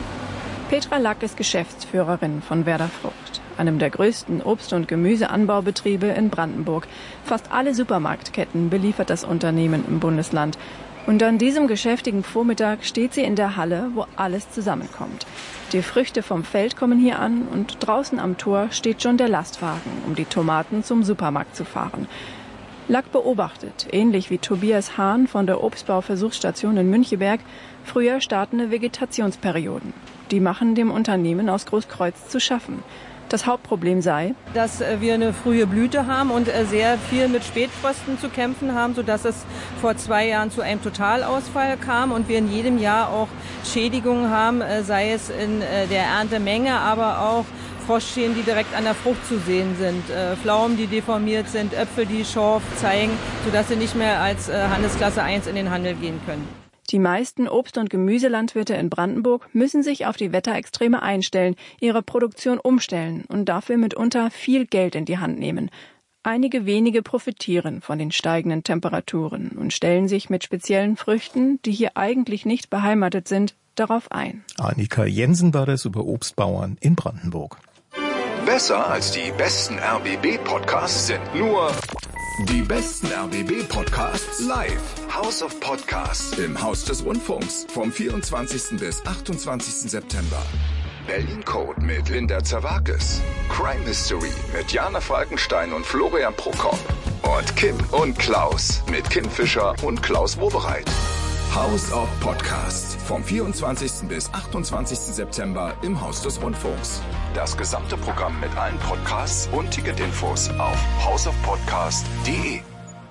Petra Lack ist Geschäftsführerin von Werder Frucht, einem der größten Obst- und Gemüseanbaubetriebe in Brandenburg. Fast alle Supermarktketten beliefert das Unternehmen im Bundesland. Und an diesem geschäftigen Vormittag steht sie in der Halle, wo alles zusammenkommt. Die Früchte vom Feld kommen hier an und draußen am Tor steht schon der Lastwagen, um die Tomaten zum Supermarkt zu fahren. Lack beobachtet, ähnlich wie Tobias Hahn von der Obstbauversuchsstation in Müncheberg, früher startende Vegetationsperioden. Die machen dem Unternehmen aus Großkreuz zu schaffen. Das Hauptproblem sei, dass wir eine frühe Blüte haben und sehr viel mit Spätfrösten zu kämpfen haben, sodass es vor zwei Jahren zu einem Totalausfall kam und wir in jedem Jahr auch Schädigungen haben, sei es in der Erntemenge, aber auch Frostschäden, die direkt an der Frucht zu sehen sind, Pflaumen, die deformiert sind, Äpfel, die Schorf zeigen, sodass sie nicht mehr als Handelsklasse eins in den Handel gehen können. Die meisten Obst- und Gemüselandwirte in Brandenburg müssen sich auf die Wetterextreme einstellen, ihre Produktion umstellen und dafür mitunter viel Geld in die Hand nehmen. Einige wenige profitieren von den steigenden Temperaturen und stellen sich mit speziellen Früchten, die hier eigentlich nicht beheimatet sind, darauf ein. Annika Jensen war das über Obstbauern in Brandenburg. Besser als die besten R B B-Podcasts sind nur die besten R B B-Podcasts live. House of Podcasts im Haus des Rundfunks vom vierundzwanzigsten bis achtundzwanzigsten September. Berlin Code mit Linda Zerwakis. Crime Mystery mit Jana Falkenstein und Florian Prokop. Und Kim und Klaus mit Kim Fischer und Klaus Wobereit. House of Podcasts vom vierundzwanzigsten bis achtundzwanzigsten September im Haus des Rundfunks. Das gesamte Programm mit allen Podcasts und Ticketinfos auf house of podcast punkt de.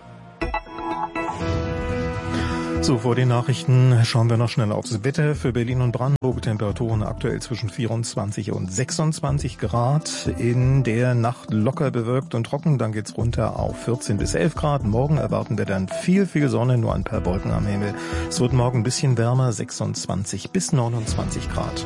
So, vor den Nachrichten schauen wir noch schnell aufs Wetter für Berlin und Brandenburg. Temperaturen aktuell zwischen vierundzwanzig und sechsundzwanzig Grad. In der Nacht locker bewölkt und trocken. Dann geht's runter auf vierzehn bis elf Grad. Morgen erwarten wir dann viel, viel Sonne, nur ein paar Wolken am Himmel. Es wird morgen ein bisschen wärmer, sechsundzwanzig bis neunundzwanzig Grad.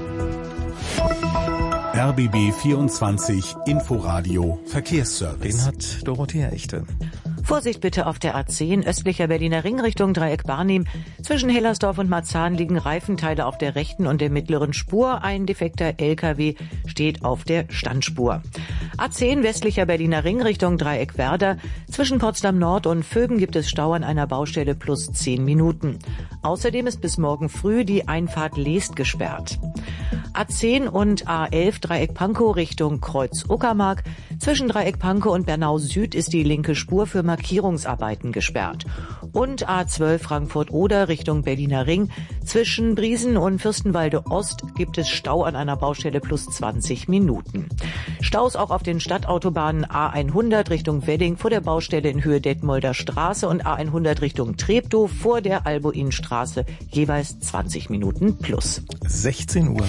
R B B vierundzwanzig Inforadio Verkehrsservice. Den hat Dorothea Echte. Vorsicht bitte auf der A zehn, östlicher Berliner Ring Richtung Dreieck Barnim. Zwischen Hellersdorf und Marzahn liegen Reifenteile auf der rechten und der mittleren Spur. Ein defekter L K W steht auf der Standspur. A zehn, westlicher Berliner Ring Richtung Dreieck Werder. Zwischen Potsdam Nord und Vöben gibt es Stau an einer Baustelle plus zehn Minuten. Außerdem ist bis morgen früh die Einfahrt Leest gesperrt. A zehn und A elf Dreieck Pankow Richtung Kreuz Uckermark. Zwischen Dreieck Pankow und Bernau Süd ist die linke Spur für Markierungsarbeiten gesperrt. Und A zwölf Frankfurt-Oder Richtung Berliner Ring. Zwischen Briesen und Fürstenwalde Ost gibt es Stau an einer Baustelle plus zwanzig Minuten. Staus auch auf den Stadtautobahnen A hundert Richtung Wedding vor der Baustelle in Höhe Detmolder Straße und A hundert Richtung Treptow vor der Albuinstraße jeweils zwanzig Minuten plus. sechzehn Uhr.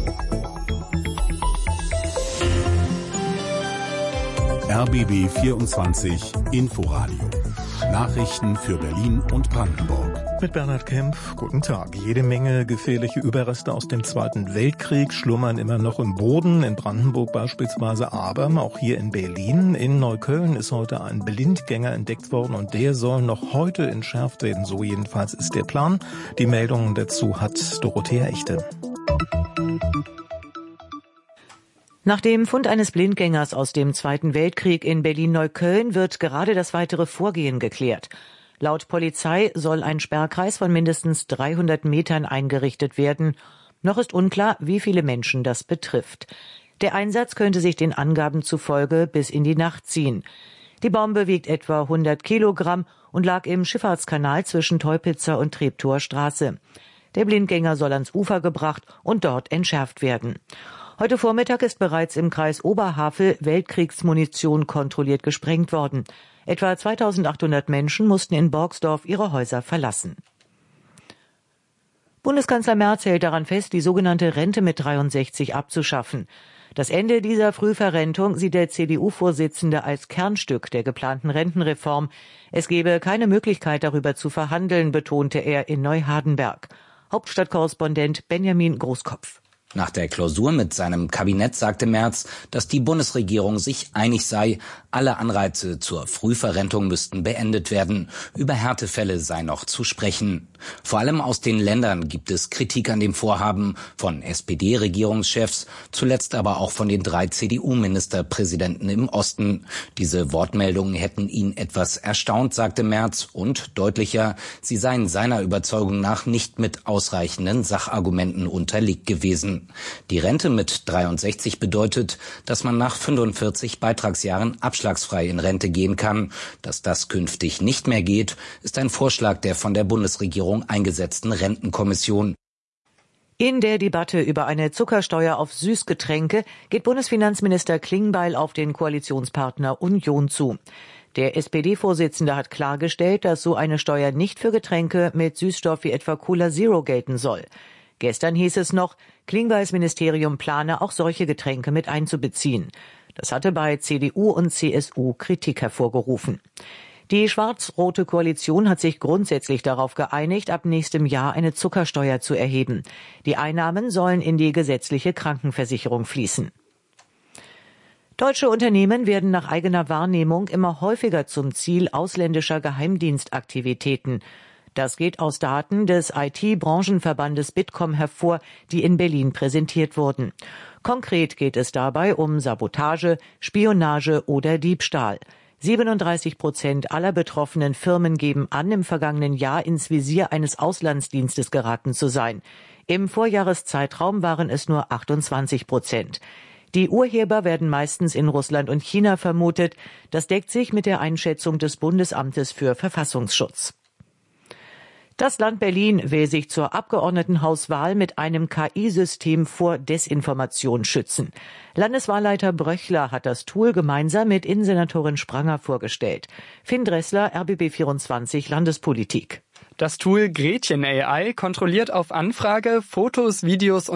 R B B vierundzwanzig Inforadio. Nachrichten für Berlin und Brandenburg. Mit Bernhard Kempf, guten Tag. Jede Menge gefährliche Überreste aus dem Zweiten Weltkrieg schlummern immer noch im Boden, in Brandenburg beispielsweise, aber auch hier in Berlin. In Neukölln ist heute ein Blindgänger entdeckt worden und der soll noch heute entschärft werden. So jedenfalls ist der Plan. Die Meldungen dazu hat Dorothea Echte. Nach dem Fund eines Blindgängers aus dem Zweiten Weltkrieg in Berlin-Neukölln wird gerade das weitere Vorgehen geklärt. Laut Polizei soll ein Sperrkreis von mindestens dreihundert Metern eingerichtet werden. Noch ist unklar, wie viele Menschen das betrifft. Der Einsatz könnte sich den Angaben zufolge bis in die Nacht ziehen. Die Bombe wiegt etwa hundert Kilogramm und lag im Schifffahrtskanal zwischen Teupitzer und Treptower Straße. Der Blindgänger soll ans Ufer gebracht und dort entschärft werden. Heute Vormittag ist bereits im Kreis Oberhavel Weltkriegsmunition kontrolliert gesprengt worden. Etwa zweitausendachthundert Menschen mussten in Borgsdorf ihre Häuser verlassen. Bundeskanzler Merz hält daran fest, die sogenannte Rente mit dreiundsechzig abzuschaffen. Das Ende dieser Frühverrentung sieht der C D U-Vorsitzende als Kernstück der geplanten Rentenreform. Es gebe keine Möglichkeit, darüber zu verhandeln, betonte er in Neuhardenberg. Hauptstadtkorrespondent Benjamin Großkopf. Nach der Klausur mit seinem Kabinett sagte Merz, dass die Bundesregierung sich einig sei, alle Anreize zur Frühverrentung müssten beendet werden. Über Härtefälle sei noch zu sprechen. Vor allem aus den Ländern gibt es Kritik an dem Vorhaben von S P D-Regierungschefs, zuletzt aber auch von den drei C D U-Ministerpräsidenten im Osten. Diese Wortmeldungen hätten ihn etwas erstaunt, sagte Merz, und deutlicher, sie seien seiner Überzeugung nach nicht mit ausreichenden Sachargumenten unterlegt gewesen. Die Rente mit dreiundsechzig bedeutet, dass man nach fünfundvierzig Beitragsjahren abschlagsfrei in Rente gehen kann. Dass das künftig nicht mehr geht, ist ein Vorschlag der von der Bundesregierung eingesetzten Rentenkommission. In der Debatte über eine Zuckersteuer auf Süßgetränke geht Bundesfinanzminister Klingbeil auf den Koalitionspartner Union zu. Der S P D-Vorsitzende hat klargestellt, dass so eine Steuer nicht für Getränke mit Süßstoff wie etwa Cola Zero gelten soll. Gestern hieß es noch, Klingbeils Ministerium plane, auch solche Getränke mit einzubeziehen. Das hatte bei C D U und C S U Kritik hervorgerufen. Die schwarz-rote Koalition hat sich grundsätzlich darauf geeinigt, ab nächstem Jahr eine Zuckersteuer zu erheben. Die Einnahmen sollen in die gesetzliche Krankenversicherung fließen. Deutsche Unternehmen werden nach eigener Wahrnehmung immer häufiger zum Ziel ausländischer Geheimdienstaktivitäten. Das geht aus Daten des I T-Branchenverbandes Bitkom hervor, die in Berlin präsentiert wurden. Konkret geht es dabei um Sabotage, Spionage oder Diebstahl. siebenunddreißig Prozent aller betroffenen Firmen geben an, im vergangenen Jahr ins Visier eines Auslandsdienstes geraten zu sein. Im Vorjahreszeitraum waren es nur achtundzwanzig Prozent. Die Urheber werden meistens in Russland und China vermutet. Das deckt sich mit der Einschätzung des Bundesamtes für Verfassungsschutz. Das Land Berlin will sich zur Abgeordnetenhauswahl mit einem K I-System vor Desinformation schützen. Landeswahlleiter Bröchler hat das Tool gemeinsam mit Innensenatorin Spranger vorgestellt. Finn Dressler, R B B vierundzwanzig Landespolitik. Das Tool Gretchen A I kontrolliert auf Anfrage Fotos, Videos und